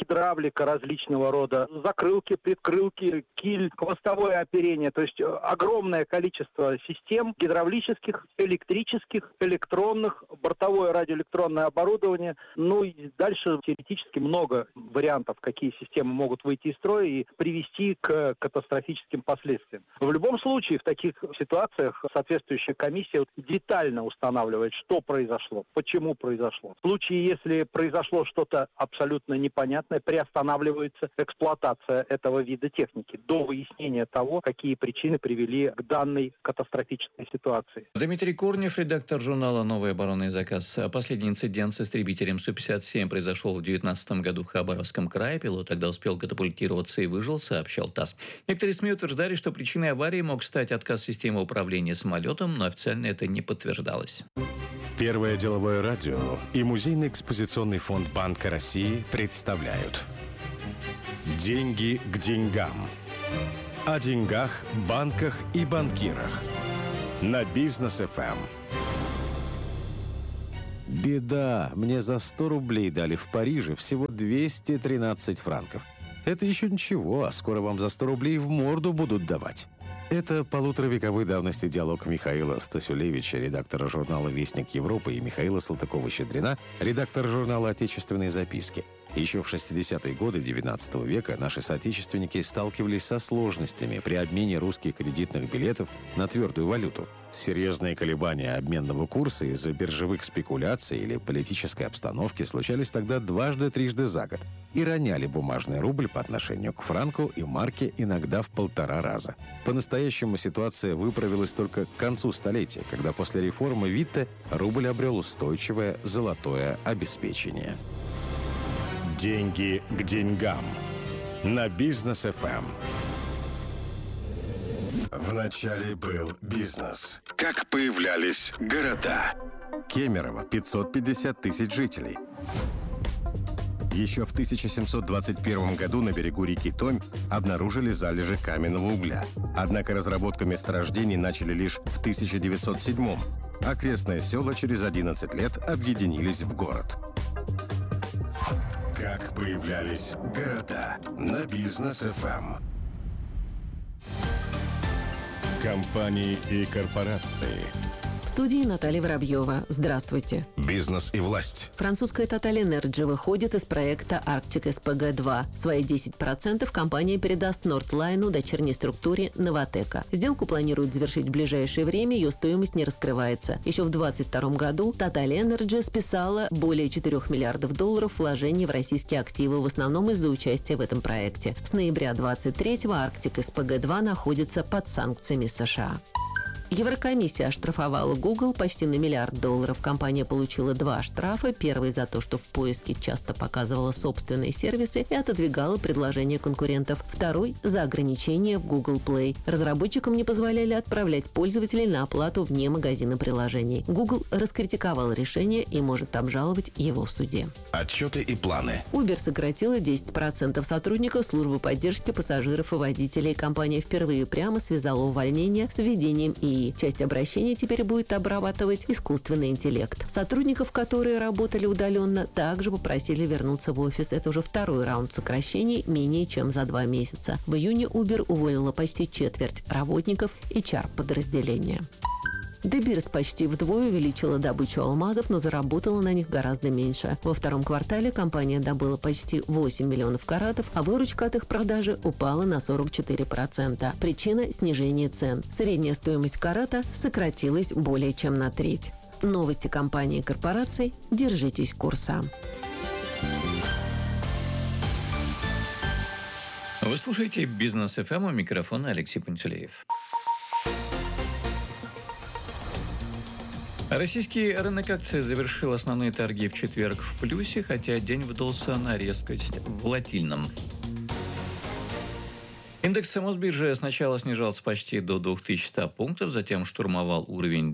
гидравлика различного рода, закрылки, предкрылки, киль, хвостовое оперение. То есть огромное количество систем гидравлических, электрических, электронных, бортовое радиоэлектронное оборудование. Ну и дальше теоретически много вариантов, какие системы могут выйти из строя и привести к катастрофическим последствиям. В любом случае, в таких ситуациях соответствующая комиссия детально устанавливает, что произошло, почему произошло. В случае, если произошло что-то абсолютно непонятное, приостанавливается эксплуатация этого вида техники до выяснения того, какие причины привели к данной катастрофической ситуации. Дмитрий Корнев, редактор журнала «Новый оборонный заказ». Последний инцидент с истребителем Су-57 произошел в 2019 году в Хабаровском крае. Пилот тогда успел катапультироваться и выжил, сообщал ТАСС. Некоторые СМИ утверждали, что причиной аварии мог стать отказ системы управления самолетом, но официально это не подтверждалось. Первое деловое радио и Музейный экспозиционный фонд Банка России представляют «Деньги к деньгам». О деньгах, банках и банкирах. На Бизнес ФМ. Беда. Мне за 100 рублей дали в Париже всего 213 франков. Это еще ничего, а скоро вам за 100 рублей в морду будут давать. Это полуторавековой давности диалог Михаила Стасюлевича, редактора журнала «Вестник Европы», и Михаила Салтыкова-Щедрина, редактора журнала «Отечественные записки». Еще в 60-е годы XIX века наши соотечественники сталкивались со сложностями при обмене русских кредитных билетов на твердую валюту. Серьезные колебания обменного курса из-за биржевых спекуляций или политической обстановки случались тогда дважды-трижды за год и роняли бумажный рубль по отношению к франку и марке иногда в 1,5 раза. По-настоящему ситуация выправилась только к концу столетия, когда после реформы Витте рубль обрел устойчивое золотое обеспечение. Деньги к деньгам. На Бизнес ФМ. Вначале был бизнес. Как появлялись города. Кемерово, 550 тысяч жителей. Еще в 1721 году на берегу реки Томь обнаружили залежи каменного угля. Однако разработка месторождений начали лишь в 1907. Окрестные села через 11 лет объединились в город. Как появлялись города. На Бизнес ФМ. Компании и корпорации. В студии Наталья Воробьева. Здравствуйте. Бизнес и власть. Французская Total Energy выходит из проекта Arctic SPG-2. Свои 10% компания передаст Нордлайну, дочерней структуре Новатека. Сделку планируют завершить в ближайшее время, ее стоимость не раскрывается. Еще в 2022 году Total Energy списала более $4 миллиардов вложений в российские активы, в основном из-за участия в этом проекте. С ноября 2023-го Arctic SPG-2 находится под санкциями США. Еврокомиссия оштрафовала Google почти на $1 миллиард. Компания получила 2 штрафа. Первый за то, что в поиске часто показывала собственные сервисы и отодвигала предложения конкурентов. Второй – за ограничения в Google Play. Разработчикам не позволяли отправлять пользователей на оплату вне магазина приложений. Google раскритиковал решение и может обжаловать его в суде. Отчеты и планы. Uber сократила 10% сотрудников службы поддержки пассажиров и водителей. Компания впервые прямо связала увольнение с введением ИИ. Часть обращений теперь будет обрабатывать искусственный интеллект. Сотрудников, которые работали удаленно, также попросили вернуться в офис. Это уже второй раунд сокращений менее чем за 2 месяца. В июне Uber уволила почти четверть работников HR-подразделения. De Beers почти вдвое увеличила добычу алмазов, но заработала на них гораздо меньше. Во втором квартале компания добыла почти 8 миллионов каратов, а выручка от их продажи упала на 44%. Причина – снижение цен. Средняя стоимость карата сократилась более чем на треть. Новости компании и корпораций. Держитесь курса. Вы слушаете «Бизнес ФМ», у микрофона Алексей Пантелеев. Российский рынок акций завершил основные торги в четверг в плюсе, хотя день выдался на резкость волатильным. Индекс Мосбиржи сначала снижался почти до 2100 пунктов, затем штурмовал уровень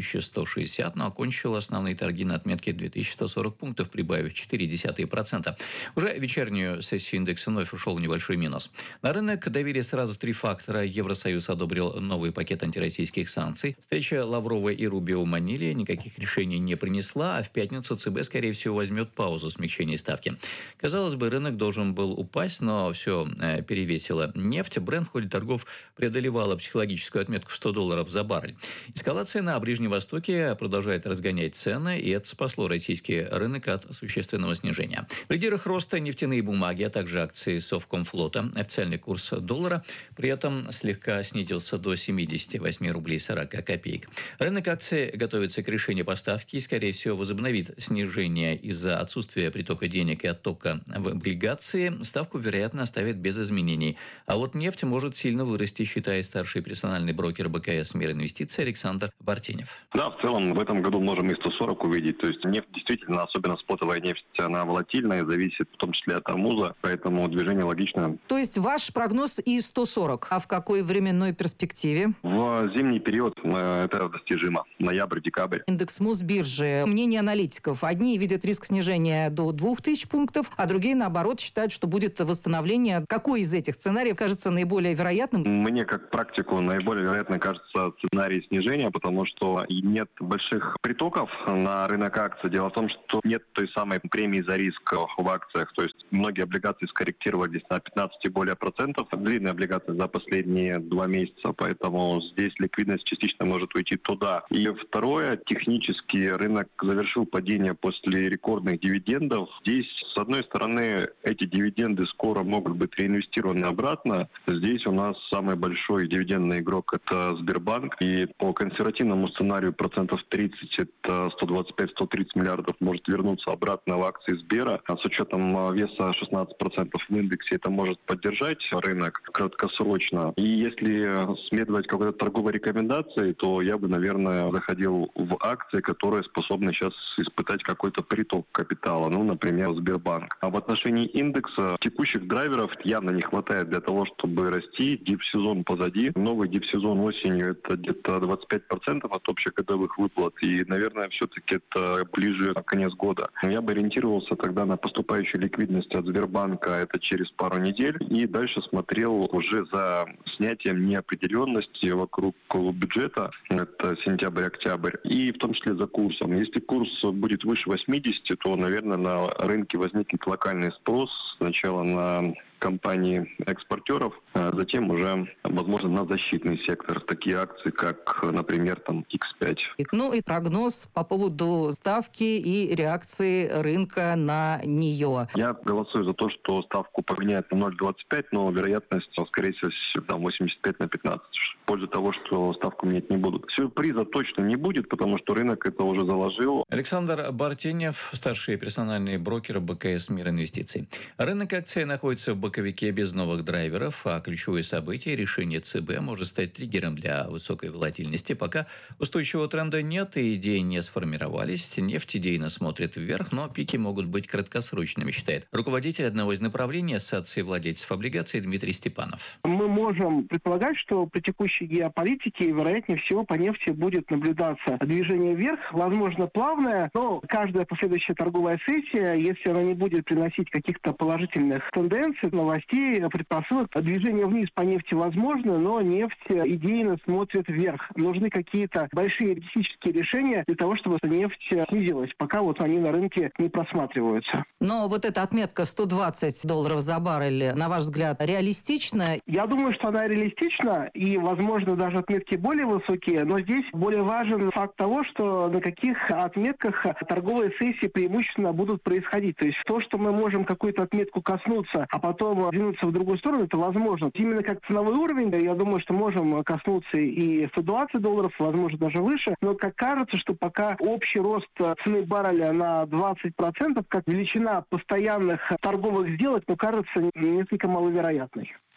2160, но окончил основные торги на отметке 2140 пунктов, прибавив 0,4%. Уже вечернюю сессию индекса вновь ушел в небольшой минус. На рынок давили сразу три фактора. Евросоюз одобрил новый пакет антироссийских санкций. Встреча Лаврова и Рубио в Маниле никаких решений не принесла, а в пятницу ЦБ, скорее всего, возьмет паузу смягчения ставки. Казалось бы, рынок должен был упасть, но все перевесило нефть. Брент в ходе торгов преодолевала психологическую отметку в $100 за баррель. Эскалация на Ближнем Востоке продолжает разгонять цены, и это спасло российский рынок от существенного снижения. В лидерах роста нефтяные бумаги, а также акции Совкомфлота. Официальный курс доллара при этом слегка снизился до 78 рублей 40 копеек. Рынок акций готовится к решению поставки и, скорее всего, возобновит снижение из-за отсутствия притока денег и оттока в облигации. Ставку, вероятно, оставят без изменений. А вот нефть может сильно вырасти, считает старший персональный брокер БКС «Мир инвестиций» Александр Бартенев. Да, в целом в этом году можем и 140 увидеть. То есть нефть действительно, особенно спотовая нефть, она волатильная, зависит в том числе от армуза, поэтому движение логичное. То есть ваш прогноз и 140, а в какой временной перспективе? В зимний период это достижимо. Ноябрь-декабрь. Индекс Мосбиржи. Мнение аналитиков. Одни видят риск снижения до 2000 пунктов, а другие, наоборот, считают, что будет восстановление. Какой из этих сценариев кажется наиболее вероятным? Мне, как практику, наиболее вероятно кажется сценарий снижения, потому что нет больших притоков на рынок акций. Дело в том, что нет той самой премии за риск в акциях. То есть многие облигации скорректировались на 15 и более процентов. Длинные облигации за последние 2 месяца, поэтому здесь ликвидность частично может уйти туда. И второе, технически рынок завершил падение после рекордных дивидендов. Здесь, с одной стороны, эти дивиденды скоро могут быть реинвестированы обратно. Здесь у нас самый большой дивидендный игрок – это Сбербанк. И по консервативному сценарию процентов 30, это 125-130 миллиардов, может вернуться обратно в акции Сбера. А с учетом веса 16% в индексе это может поддержать рынок краткосрочно. И если следовать какой-то торговой рекомендации, то я бы, наверное, заходил в акции, которые способны сейчас испытать какой-то приток капитала. Ну, например, Сбербанк. А в отношении индекса текущих драйверов явно не хватает для того, чтобы расти. Дип-сезон позади. Новый дип-сезон осенью – это где-то 25% от общегодовых выплат. И, наверное, все-таки это ближе к конец года. Я бы ориентировался тогда на поступающую ликвидность от Сбербанка. Это через пару недель. И дальше смотрел уже за снятием неопределенности вокруг бюджета. Это сентябрь-октябрь. И в том числе за курсом. Если курс будет выше 80, то, наверное, на рынке возникнет локальный спрос. Сначала на компании-экспортеров, а затем уже, возможно, на защитный сектор. Такие акции, как, например, там X5. Ну и прогноз по поводу ставки и реакции рынка на нее. Я голосую за то, что ставку поменяют на 0,25, но вероятность, скорее всего, там 85/15. В пользу того, что ставку менять не будут. Сюрприза точно не будет, потому что рынок это уже заложил. Александр Бартенев, старший персональный брокер БКС «Мир инвестиций». Рынок акций находится в боковике без новых драйверов, а ключевое событие – решение ЦБ может стать триггером для высокой волатильности. Пока устойчивого тренда нет и идеи не сформировались. Нефть идейно смотрит вверх, но пики могут быть краткосрочными, считает руководитель одного из направлений Ассоциации владельцев облигаций Дмитрий Степанов. Мы можем предполагать, что при текущей геополитике, вероятнее всего, по нефти будет наблюдаться движение вверх, возможно, плавное, но каждая последующая торговая сессия, если она не будет приносить каких-то положительных тенденций, новостей, предпосылок, движение вниз по нефти возможно, но нефть идейно смотрит вверх. Нужны какие-то большие энергетические решения для того, чтобы нефть снизилась, пока вот они на рынке не просматриваются. Но вот эта отметка $120 за баррель, на ваш взгляд, реалистична? Я думаю, что она реалистична, и, возможно, даже отметки более высокие, но здесь более важен факт того, что на каких отметках торговые сессии преимущественно будут происходить. То есть то, что мы можем какую-то отметку коснуться, а потом двинуться в другую сторону, это возможно. Именно как ценовой уровень, я думаю, что можем коснуться и $120, возможно, даже выше, но как кажется, что пока общий рост цены барреля на 20%, как величина постоянных торговых сделок, кажется несколько маловероятной.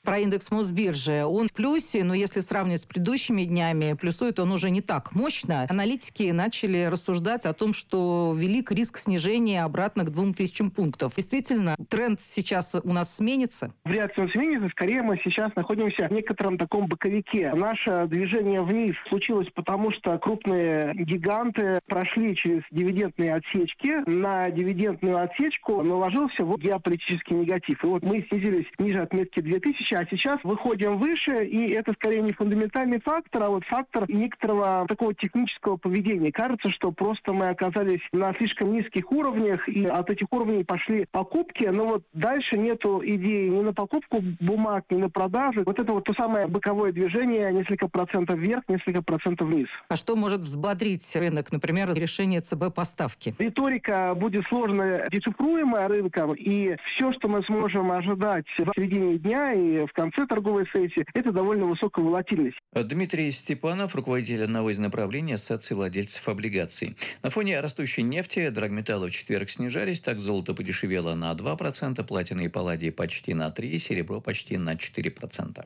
про индекс Мосбиржи. Он в плюсе, но если сравнивать с предыдущими днями, плюсует он уже не так мощно. Аналитики начали рассуждать о том, что велик риск снижения обратно к 2000 пунктов. Действительно, тренд сейчас у нас сменится? Вряд ли он сменится. Скорее, мы сейчас находимся в некотором таком боковике. Наше движение вниз случилось потому, что крупные гиганты прошли через дивидендные отсечки. На дивидендную отсечку наложился геополитический негатив. И вот мы снизились ниже отметки 2000, а сейчас выходим выше, и это скорее не фундаментальный фактор, а вот фактор некоторого такого технического поведения. Кажется, что просто мы оказались на слишком низких уровнях, и от этих уровней пошли покупки, но вот дальше нету идеи ни на покупку бумаг, ни на продажи. Вот это вот то самое боковое движение, несколько процентов вверх, несколько процентов вниз. А что может взбодрить рынок, например, решение ЦБ по ставке? Риторика будет сложно дешифруемая рынком, и все, что мы сможем ожидать в середине дня и в конце торговой сессии, это довольно высокая волатильность. Дмитрий Степанов, руководитель одного из направлений Ассоциации владельцев облигаций. На фоне растущей нефти драгметаллы в четверг снижались, так золото подешевело на 2%, платина и палладий почти на 3%, серебро почти на 4%.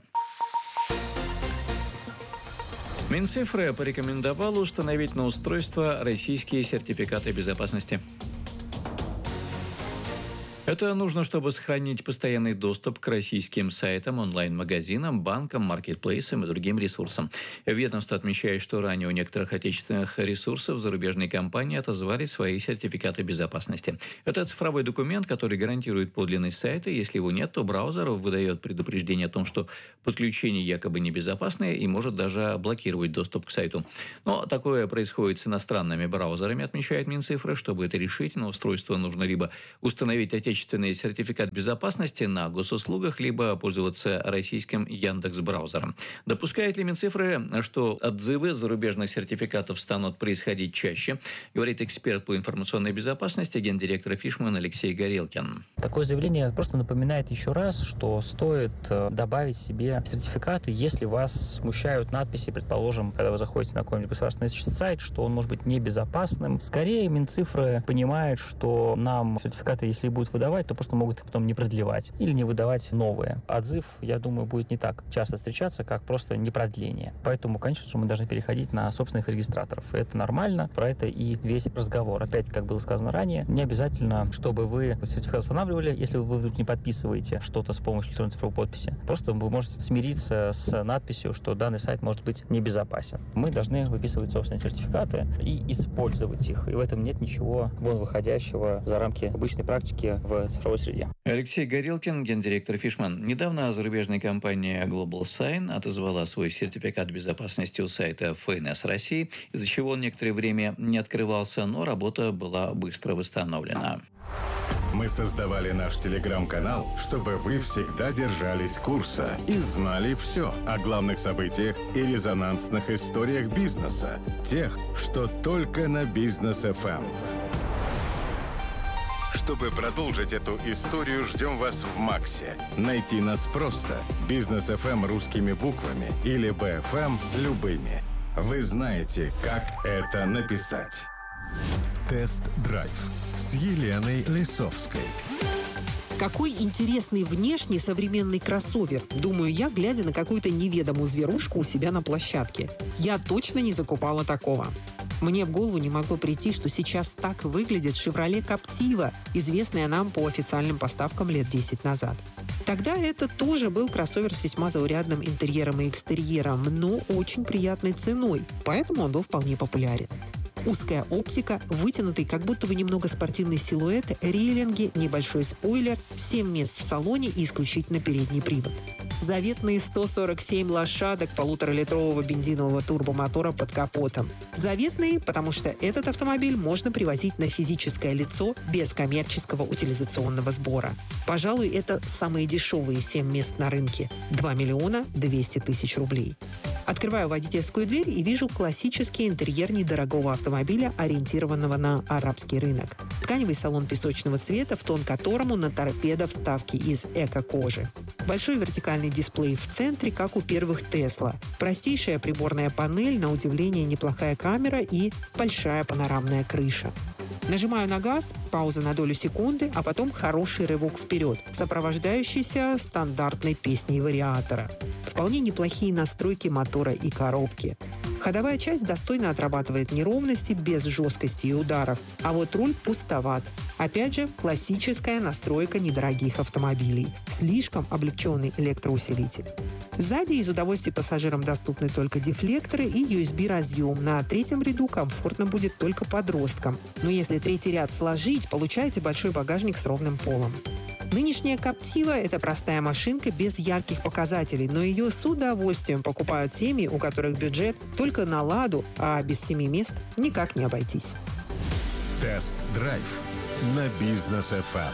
Минцифры порекомендовало установить на устройство российские сертификаты безопасности. Это нужно, чтобы сохранить постоянный доступ к российским сайтам, онлайн-магазинам, банкам, маркетплейсам и другим ресурсам. Ведомство отмечает, что ранее у некоторых отечественных ресурсов зарубежные компании отозвали свои сертификаты безопасности. Это цифровой документ, который гарантирует подлинность сайта. Если его нет, то браузер выдает предупреждение о том, что подключение якобы небезопасное и может даже блокировать доступ к сайту. Но такое происходит с иностранными браузерами, отмечает Минцифры. Чтобы это решить, на устройство нужно либо установить отечественный сертификат безопасности на госуслугах, либо пользоваться российским Яндекс.Браузером. Допускает ли Минцифры, что отзывы зарубежных сертификатов станут происходить чаще, говорит эксперт по информационной безопасности, гендиректор Фишман Алексей Горелкин. Такое заявление просто напоминает еще раз, что стоит добавить себе сертификаты, если вас смущают надписи, предположим, когда вы заходите на какой-нибудь государственный сайт, что он может быть небезопасным. Скорее, Минцифры понимает, что нам сертификаты, если будут выдавать, то просто могут потом не продлевать или не выдавать новые. Отзыв, я думаю, будет не так часто встречаться, как просто непродление. Поэтому, конечно же, мы должны переходить на собственных регистраторов. Это нормально, про это и весь разговор. Опять, как было сказано ранее, не обязательно, чтобы вы сертификат устанавливали, если вы вдруг не подписываете что-то с помощью электронной цифровой подписи. Просто вы можете смириться с надписью, что данный сайт может быть небезопасен. Мы должны выписывать собственные сертификаты и использовать их. И в этом нет ничего вон выходящего за рамки обычной практики в цифровой среде. Алексей Горелкин, гендиректор Фишман. Недавно зарубежная компания Global Sign отозвала свой сертификат безопасности у сайта ФНС России, из-за чего он некоторое время не открывался, но работа была быстро восстановлена. Мы создавали наш телеграм-канал, чтобы вы всегда держались курса и знали все о главных событиях и резонансных историях бизнеса. Тех, что только на Бизнес ФМ. Чтобы продолжить эту историю, ждем вас в Максе. Найти нас просто. Бизнес ФМ русскими буквами или БФМ любыми. Вы знаете, как это написать. Тест-драйв с Еленой Лисовской. Какой интересный внешний современный кроссовер, думаю я, глядя на какую-то неведомую зверушку у себя на площадке. Я точно не закупала такого. Мне в голову не могло прийти, что сейчас так выглядит Chevrolet Captiva, известная нам по официальным поставкам лет 10 назад. Тогда это тоже был кроссовер с весьма заурядным интерьером и экстерьером, но очень приятной ценой, поэтому он был вполне популярен. Узкая оптика, вытянутый, как будто бы немного спортивный силуэт, рейлинги, небольшой спойлер, 7 мест в салоне и исключительно передний привод. Заветные 147 лошадок 1,5-литрового бензинового турбомотора под капотом. Заветные, потому что этот автомобиль можно привозить на физическое лицо без коммерческого утилизационного сбора. Пожалуй, это самые дешевые 7 мест на рынке – 2 200 000 рублей. Открываю водительскую дверь и вижу классический интерьер недорогого автомобиля, ориентированного на арабский рынок. Тканевый салон песочного цвета, в тон которому на торпедо вставки из эко-кожи. Большой вертикальный дисплей в центре, как у первых Tesla. Простейшая приборная панель, на удивление неплохая камера и большая панорамная крыша. Нажимаю на газ, пауза на долю секунды, а потом хороший рывок вперед, сопровождающийся стандартной песней вариатора. Вполне неплохие настройки мотора и коробки. Ходовая часть достойно отрабатывает неровности без жесткости и ударов, а вот руль пустоват. Опять же, классическая настройка недорогих автомобилей. Слишком облегченный электроусилитель. Сзади из удовольствий пассажирам доступны только дефлекторы и USB-разъем. На третьем ряду комфортно будет только подросткам. Но если третий ряд сложить, получаете большой багажник с ровным полом. Нынешняя Captiva – это простая машинка без ярких показателей, но ее с удовольствием покупают семьи, у которых бюджет только на «Ладу», а без 7 мест никак не обойтись. Тест-драйв на Бизнес FM.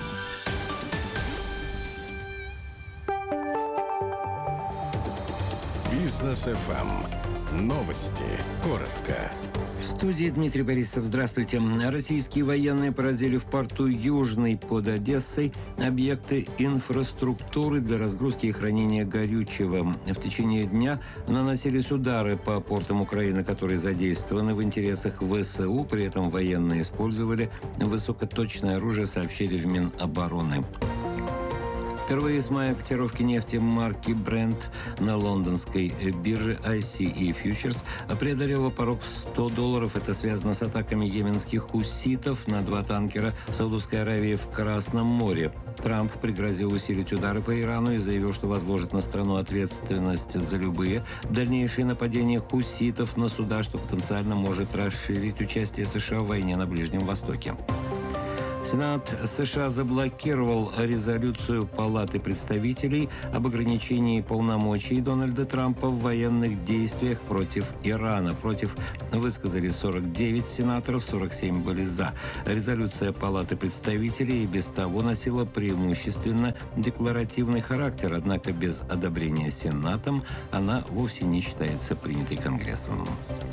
Бизнес FM. Новости. Коротко. В студии Дмитрий Борисов. Здравствуйте. Российские военные поразили в порту Южный под Одессой объекты инфраструктуры для разгрузки и хранения горючего. В течение дня наносились удары по портам Украины, которые задействованы в интересах ВСУ. При этом военные использовали высокоточное оружие, сообщили в Минобороны. Впервые с мая котировки нефти марки Brent на лондонской бирже ICE Futures преодолела порог в $100. Это связано с атаками йеменских хуситов на 2 танкера Саудовской Аравии в Красном море. Трамп пригрозил усилить удары по Ирану и заявил, что возложит на страну ответственность за любые дальнейшие нападения хуситов на суда, что потенциально может расширить участие США в войне на Ближнем Востоке. Сенат США заблокировал резолюцию Палаты представителей об ограничении полномочий Дональда Трампа в военных действиях против Ирана. Против высказались 49 сенаторов, 47 были за. Резолюция Палаты представителей и без того носила преимущественно декларативный характер, однако без одобрения Сенатом она вовсе не считается принятой Конгрессом.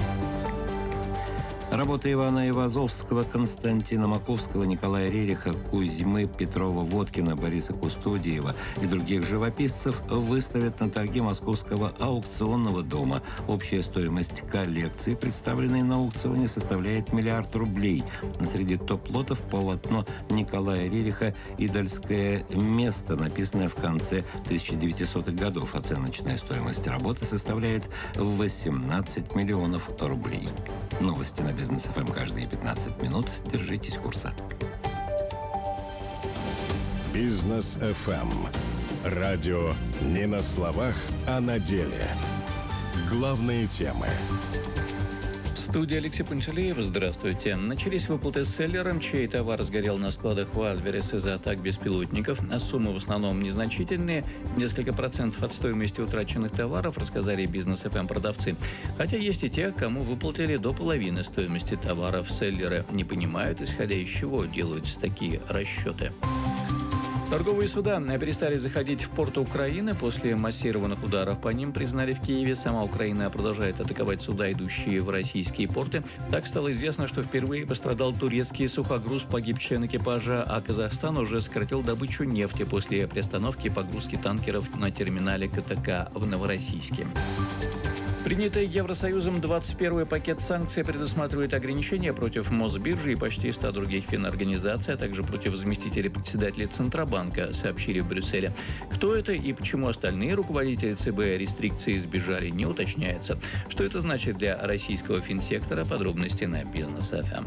Работы Ивана Ивазовского, Константина Маковского, Николая Рериха, Кузьмы Петрова-Водкина, Бориса Кустодиева и других живописцев выставят на торге Московского аукционного дома. Общая стоимость коллекции, представленной на аукционе, составляет $1 миллиард. Среди топ-лотов полотно Николая Рериха «Идольское место», написанное в конце 1900-х годов. Оценочная стоимость работы составляет 18 миллионов рублей. Новости на Бизнес ФМ каждые 15 минут. Держитесь курса. Бизнес FM. Радио не на словах, а на деле. Главные темы. В студии Алексей Панчалеев. Здравствуйте. Начались выплаты селлерам, чей товар сгорел на складах в Wildberries из-за атак беспилотников. А суммы в основном незначительные. Несколько процентов от стоимости утраченных товаров, рассказали Бизнес FM продавцы. Хотя есть и те, кому выплатили до половины стоимости товаров. Селлеры не понимают, исходя из чего делаются такие расчеты. Торговые суда перестали заходить в порты Украины после массированных ударов по ним, признали в Киеве. Сама Украина продолжает атаковать суда, идущие в российские порты. Так стало известно, что впервые пострадал турецкий сухогруз, погиб член экипажа, а Казахстан уже сократил добычу нефти после приостановки погрузки танкеров на терминале КТК в Новороссийске. Принятый Евросоюзом 21-й пакет санкций предусматривает ограничения против Мосбиржи и почти 100 других финорганизаций, а также против заместителей председателя Центробанка, сообщили в Брюсселе. Кто это и почему остальные руководители ЦБ рестрикции избежали, не уточняется. Что это значит для российского финсектора? Подробности на Бизнес FM.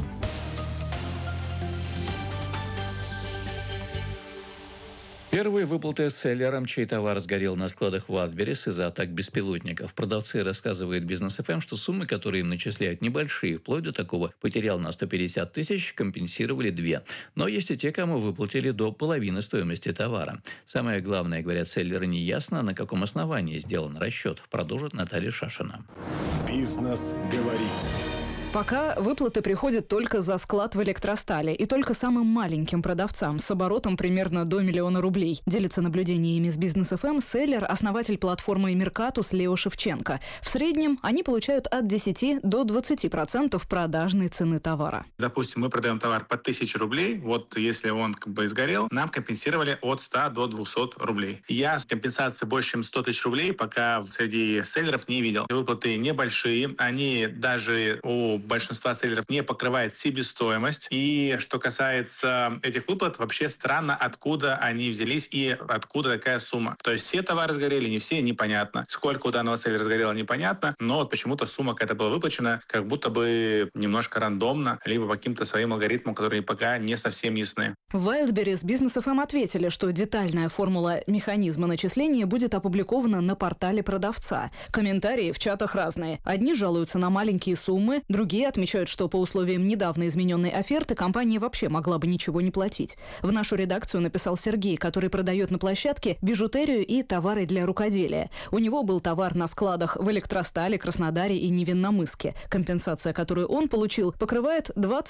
Первые выплаты селлерам, чей товар сгорел на складах в Wildberries из-за атак беспилотников. Продавцы рассказывают Бизнес FM, что суммы, которые им начисляют, небольшие. Вплоть до такого: потерял на 150 тысяч, компенсировали 2. Но есть и те, кому выплатили до половины стоимости товара. Самое главное, говорят селлеры, неясно, на каком основании сделан расчет. Продолжит Наталья Шашина. Бизнес говорит. Пока выплаты приходят только за склад в Электростале и только самым маленьким продавцам с оборотом примерно до $1 миллиона. Делится наблюдениями с Бизнес ФМ селлер, основатель платформы Меркатус Лео Шевченко. В среднем они получают от 10 до 20% продажной цены товара. Допустим, мы продаем товар по 1000 рублей. Вот если он сгорел, нам компенсировали от 100 до 200 рублей. Я компенсации больше, чем 100 тысяч рублей, пока среди селлеров не видел. Выплаты небольшие. Они даже у большинства селлеров не покрывает себестоимость. И что касается этих выплат, вообще странно, откуда они взялись и откуда такая сумма. То есть все товары сгорели, не все, непонятно. Сколько у данного селлера сгорело, непонятно, но вот почему-то сумма какая-то была выплачена, как будто бы немножко рандомно, либо по каким-то своим алгоритмам, которые пока не совсем ясны. В Wildberries Business FM ответили, что детальная формула механизма начисления будет опубликована на портале продавца. Комментарии в чатах разные. Одни жалуются на маленькие суммы, другие отмечают, что по условиям недавно измененной оферты компания вообще могла бы ничего не платить. В нашу редакцию написал Сергей, который продает на площадке бижутерию и товары для рукоделия. У него был товар на складах в Электростале, Краснодаре и Невинномысске. Компенсация, которую он получил, покрывает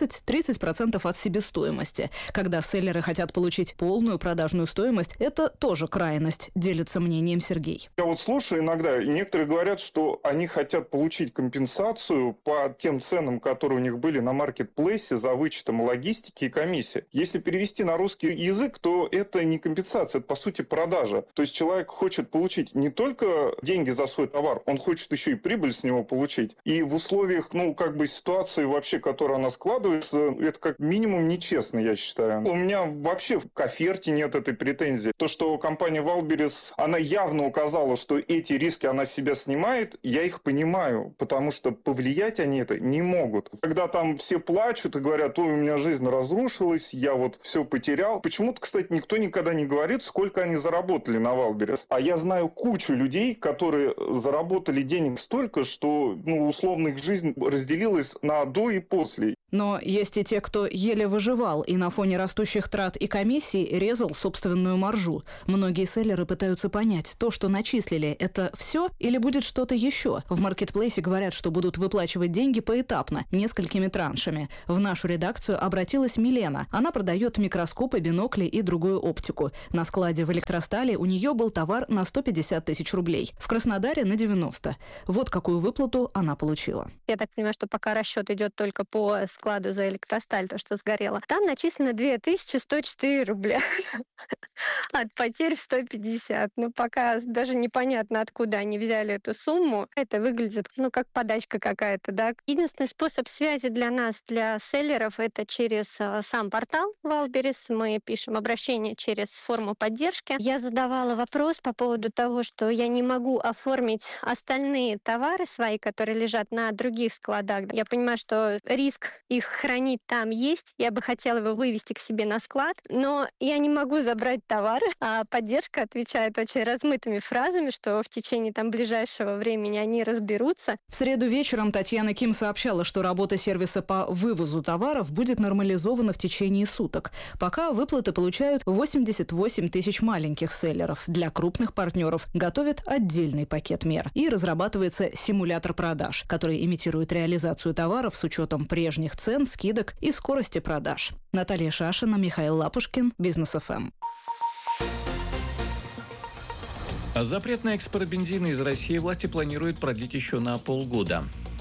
20-30% от себестоимости. Когда селлеры хотят получить полную продажную стоимость, это тоже крайность, делится мнением Сергей. Я вот слушаю иногда, и некоторые говорят, что они хотят получить компенсацию по тем ценам, которые у них были на маркетплейсе за вычетом логистики и комиссии. Если перевести на русский язык, то это не компенсация, это по сути продажа. То есть человек хочет получить не только деньги за свой товар, он хочет еще и прибыль с него получить. И в условиях, ситуации вообще, которая она складывается, это как минимум нечестно, я считаю. У меня вообще к оферте нет этой претензии. То, что компания Wildberries, она явно указала, что эти риски она с себя снимает, я их понимаю, потому что повлиять они это не могут. Когда там все плачут и говорят, ой, у меня жизнь разрушилась, я вот все потерял. Почему-то, кстати, никто никогда не говорит, сколько они заработали на Wildberries. А я знаю кучу людей, которые заработали денег столько, что, условно, их жизнь разделилась на до и после. Но есть и те, кто еле выживал и на фоне растущих трат и комиссий резал собственную маржу. Многие селлеры пытаются понять, то, что начислили, это все или будет что-то еще. В маркетплейсе говорят, что будут выплачивать деньги поэтапно, несколькими траншами. В нашу редакцию обратилась Милена. Она продает микроскопы, бинокли и другую оптику. На складе в Электростале у нее был товар на 150 тысяч рублей. В Краснодаре на 90. Вот какую выплату она получила. Я так понимаю, что пока расчет идет только по складу за Электросталь, то, что сгорело. Там начислено 2104 рубля. От потерь в 150. Но пока даже непонятно, откуда они взяли эту сумму. Это выглядит, как подачка какая-то, да. Единственный способ связи для нас, для селлеров, это через сам портал Wildberries. Мы пишем обращение через форму поддержки. Я задавала вопрос по поводу того, что я не могу оформить остальные товары свои, которые лежат на других складах. Я понимаю, что риск их хранить там есть. Я бы хотела его вывести к себе на склад, но я не могу забрать товары. А поддержка отвечает очень размытыми фразами, что в течение ближайшего времени они разберутся. В среду вечером Татьяна Ким сообщала, что работа сервиса по вывозу товаров будет нормализована в течение суток. Пока выплаты получают 88 тысяч маленьких селлеров. Для крупных партнеров готовят отдельный пакет мер. И разрабатывается симулятор продаж, который имитирует реализацию товаров с учетом прежних цен, скидок и скорости продаж. Наталья Шашина, Михаил Лапушкин, Бизнес ФМ. Запрет на экспорт бензина из России власти планируют продлить еще на полгода.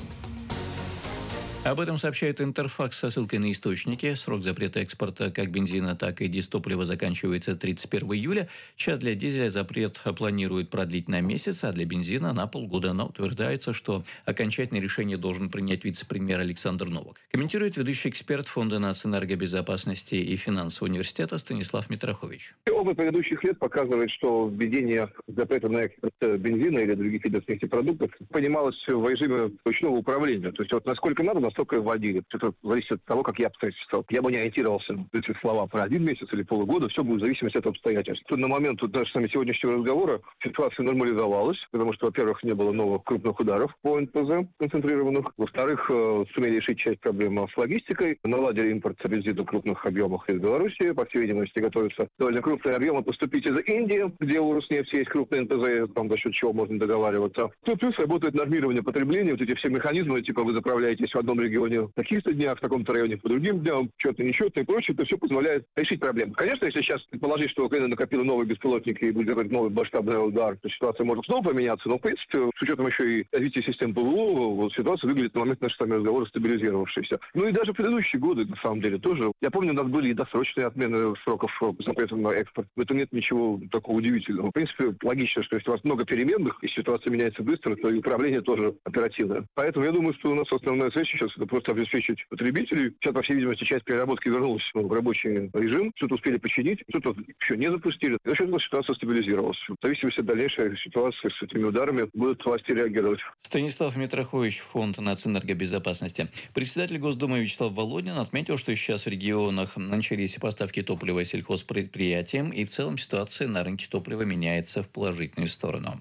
Об этом сообщает Интерфакс со ссылкой на источники. Срок запрета экспорта как бензина, так и дизтоплива заканчивается 31 июля. Сейчас для дизеля запрет планируют продлить на месяц, а для бензина на полгода. Но утверждается, что окончательное решение должен принять вице-премьер Александр Новак. Комментирует ведущий эксперт Фонда нацэнергобезопасности и финансового университета Станислав Митрохович. Опыт предыдущих лет показывает, что введение запрета на экспорт бензина или других видов нефтепродуктов понималось в режиме ручного управления. То есть насколько надо, настолько и вводили. Это зависит от того, как я обстоятельства. Я бы не ориентировался на эти слова про 1 месяц или полгода. Все будет в зависимости от обстоятельств. На момент даже с нами сегодняшнего разговора ситуация нормализовалась, потому что, во-первых, не было новых крупных ударов по НПЗ концентрированных. Во-вторых, сумели решить часть проблемы с логистикой. Наладили импорт бензина в крупных объемах из Беларуси. По всей видимости, готовятся довольно крупные объемы поступить из Индии, где у Роснефти есть крупные НПЗ, там за счет чего можно договариваться. Плюс работает нормирование потребления. Вот эти все механизмы, типа вы заправляетесь в одном регионе в таких-то днях, в таком-то районе по другим дням, что-то нечетное и прочее, это все позволяет решить проблему. Конечно, если сейчас предположить, что Украина накопила новые беспилотники и будет делать новый масштабный удар, то ситуация может снова поменяться, но, в принципе, с учетом еще и развития систем ПВО, ситуация выглядит на момент нашего с вами разговора стабилизировавшейся. Ну и даже предыдущие годы, на самом деле, тоже. Я помню, у нас были и досрочные отмены сроков запрета на экспорт. В этом нет ничего такого удивительного. В принципе, логично, что если у вас много переменных, и ситуация меняется быстро, то и управление тоже оперативное. Поэтому я думаю, что у нас основная цель сейчас это просто обеспечить потребителей. Сейчас, по всей видимости, часть переработки вернулась в рабочий режим. Что-то успели починить, что-то еще не запустили. За счет этого ситуация стабилизировалась. В зависимости от дальнейшей ситуации с этими ударами будут власти реагировать. Станислав Митрохович, Фонд нацэнергобезопасности. Председатель Госдумы Вячеслав Володин отметил, что сейчас в регионах начались поставки топлива сельхозпредприятиям, и в целом ситуация на рынке топлива меняется в положительную сторону.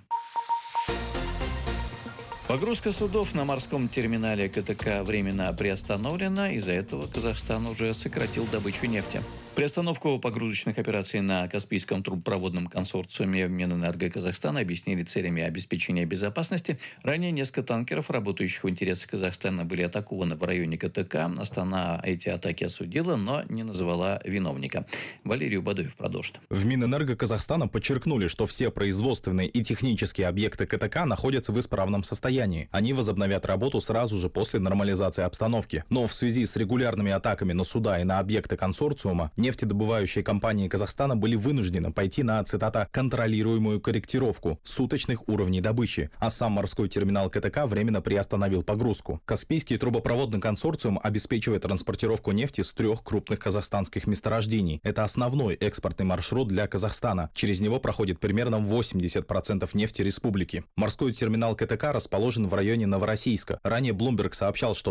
Погрузка судов на морском терминале КТК временно приостановлена. Из-за этого Казахстан уже сократил добычу нефти. Приостановку погрузочных операций на Каспийском трубопроводном консорциуме в Минэнерго Казахстана объяснили целями обеспечения безопасности. Ранее несколько танкеров, работающих в интересах Казахстана, были атакованы в районе КТК. Астана эти атаки осудила, но не назвала виновника. Валерий Убадоев продолжит. В Минэнерго Казахстана подчеркнули, что все производственные и технические объекты КТК находятся в исправном состоянии. Они возобновят работу сразу же после нормализации обстановки. Но в связи с регулярными атаками на суда и на объекты консорциума, нефтедобывающие компании Казахстана были вынуждены пойти на, цитата, «контролируемую корректировку суточных уровней добычи», а сам морской терминал КТК временно приостановил погрузку. Каспийский трубопроводный консорциум обеспечивает транспортировку нефти с 3 крупных казахстанских месторождений. Это основной экспортный маршрут для Казахстана. Через него проходит примерно 80% нефти республики. Морской терминал КТК расположен в районе Новороссийска. Ранее Bloomberg сообщал, что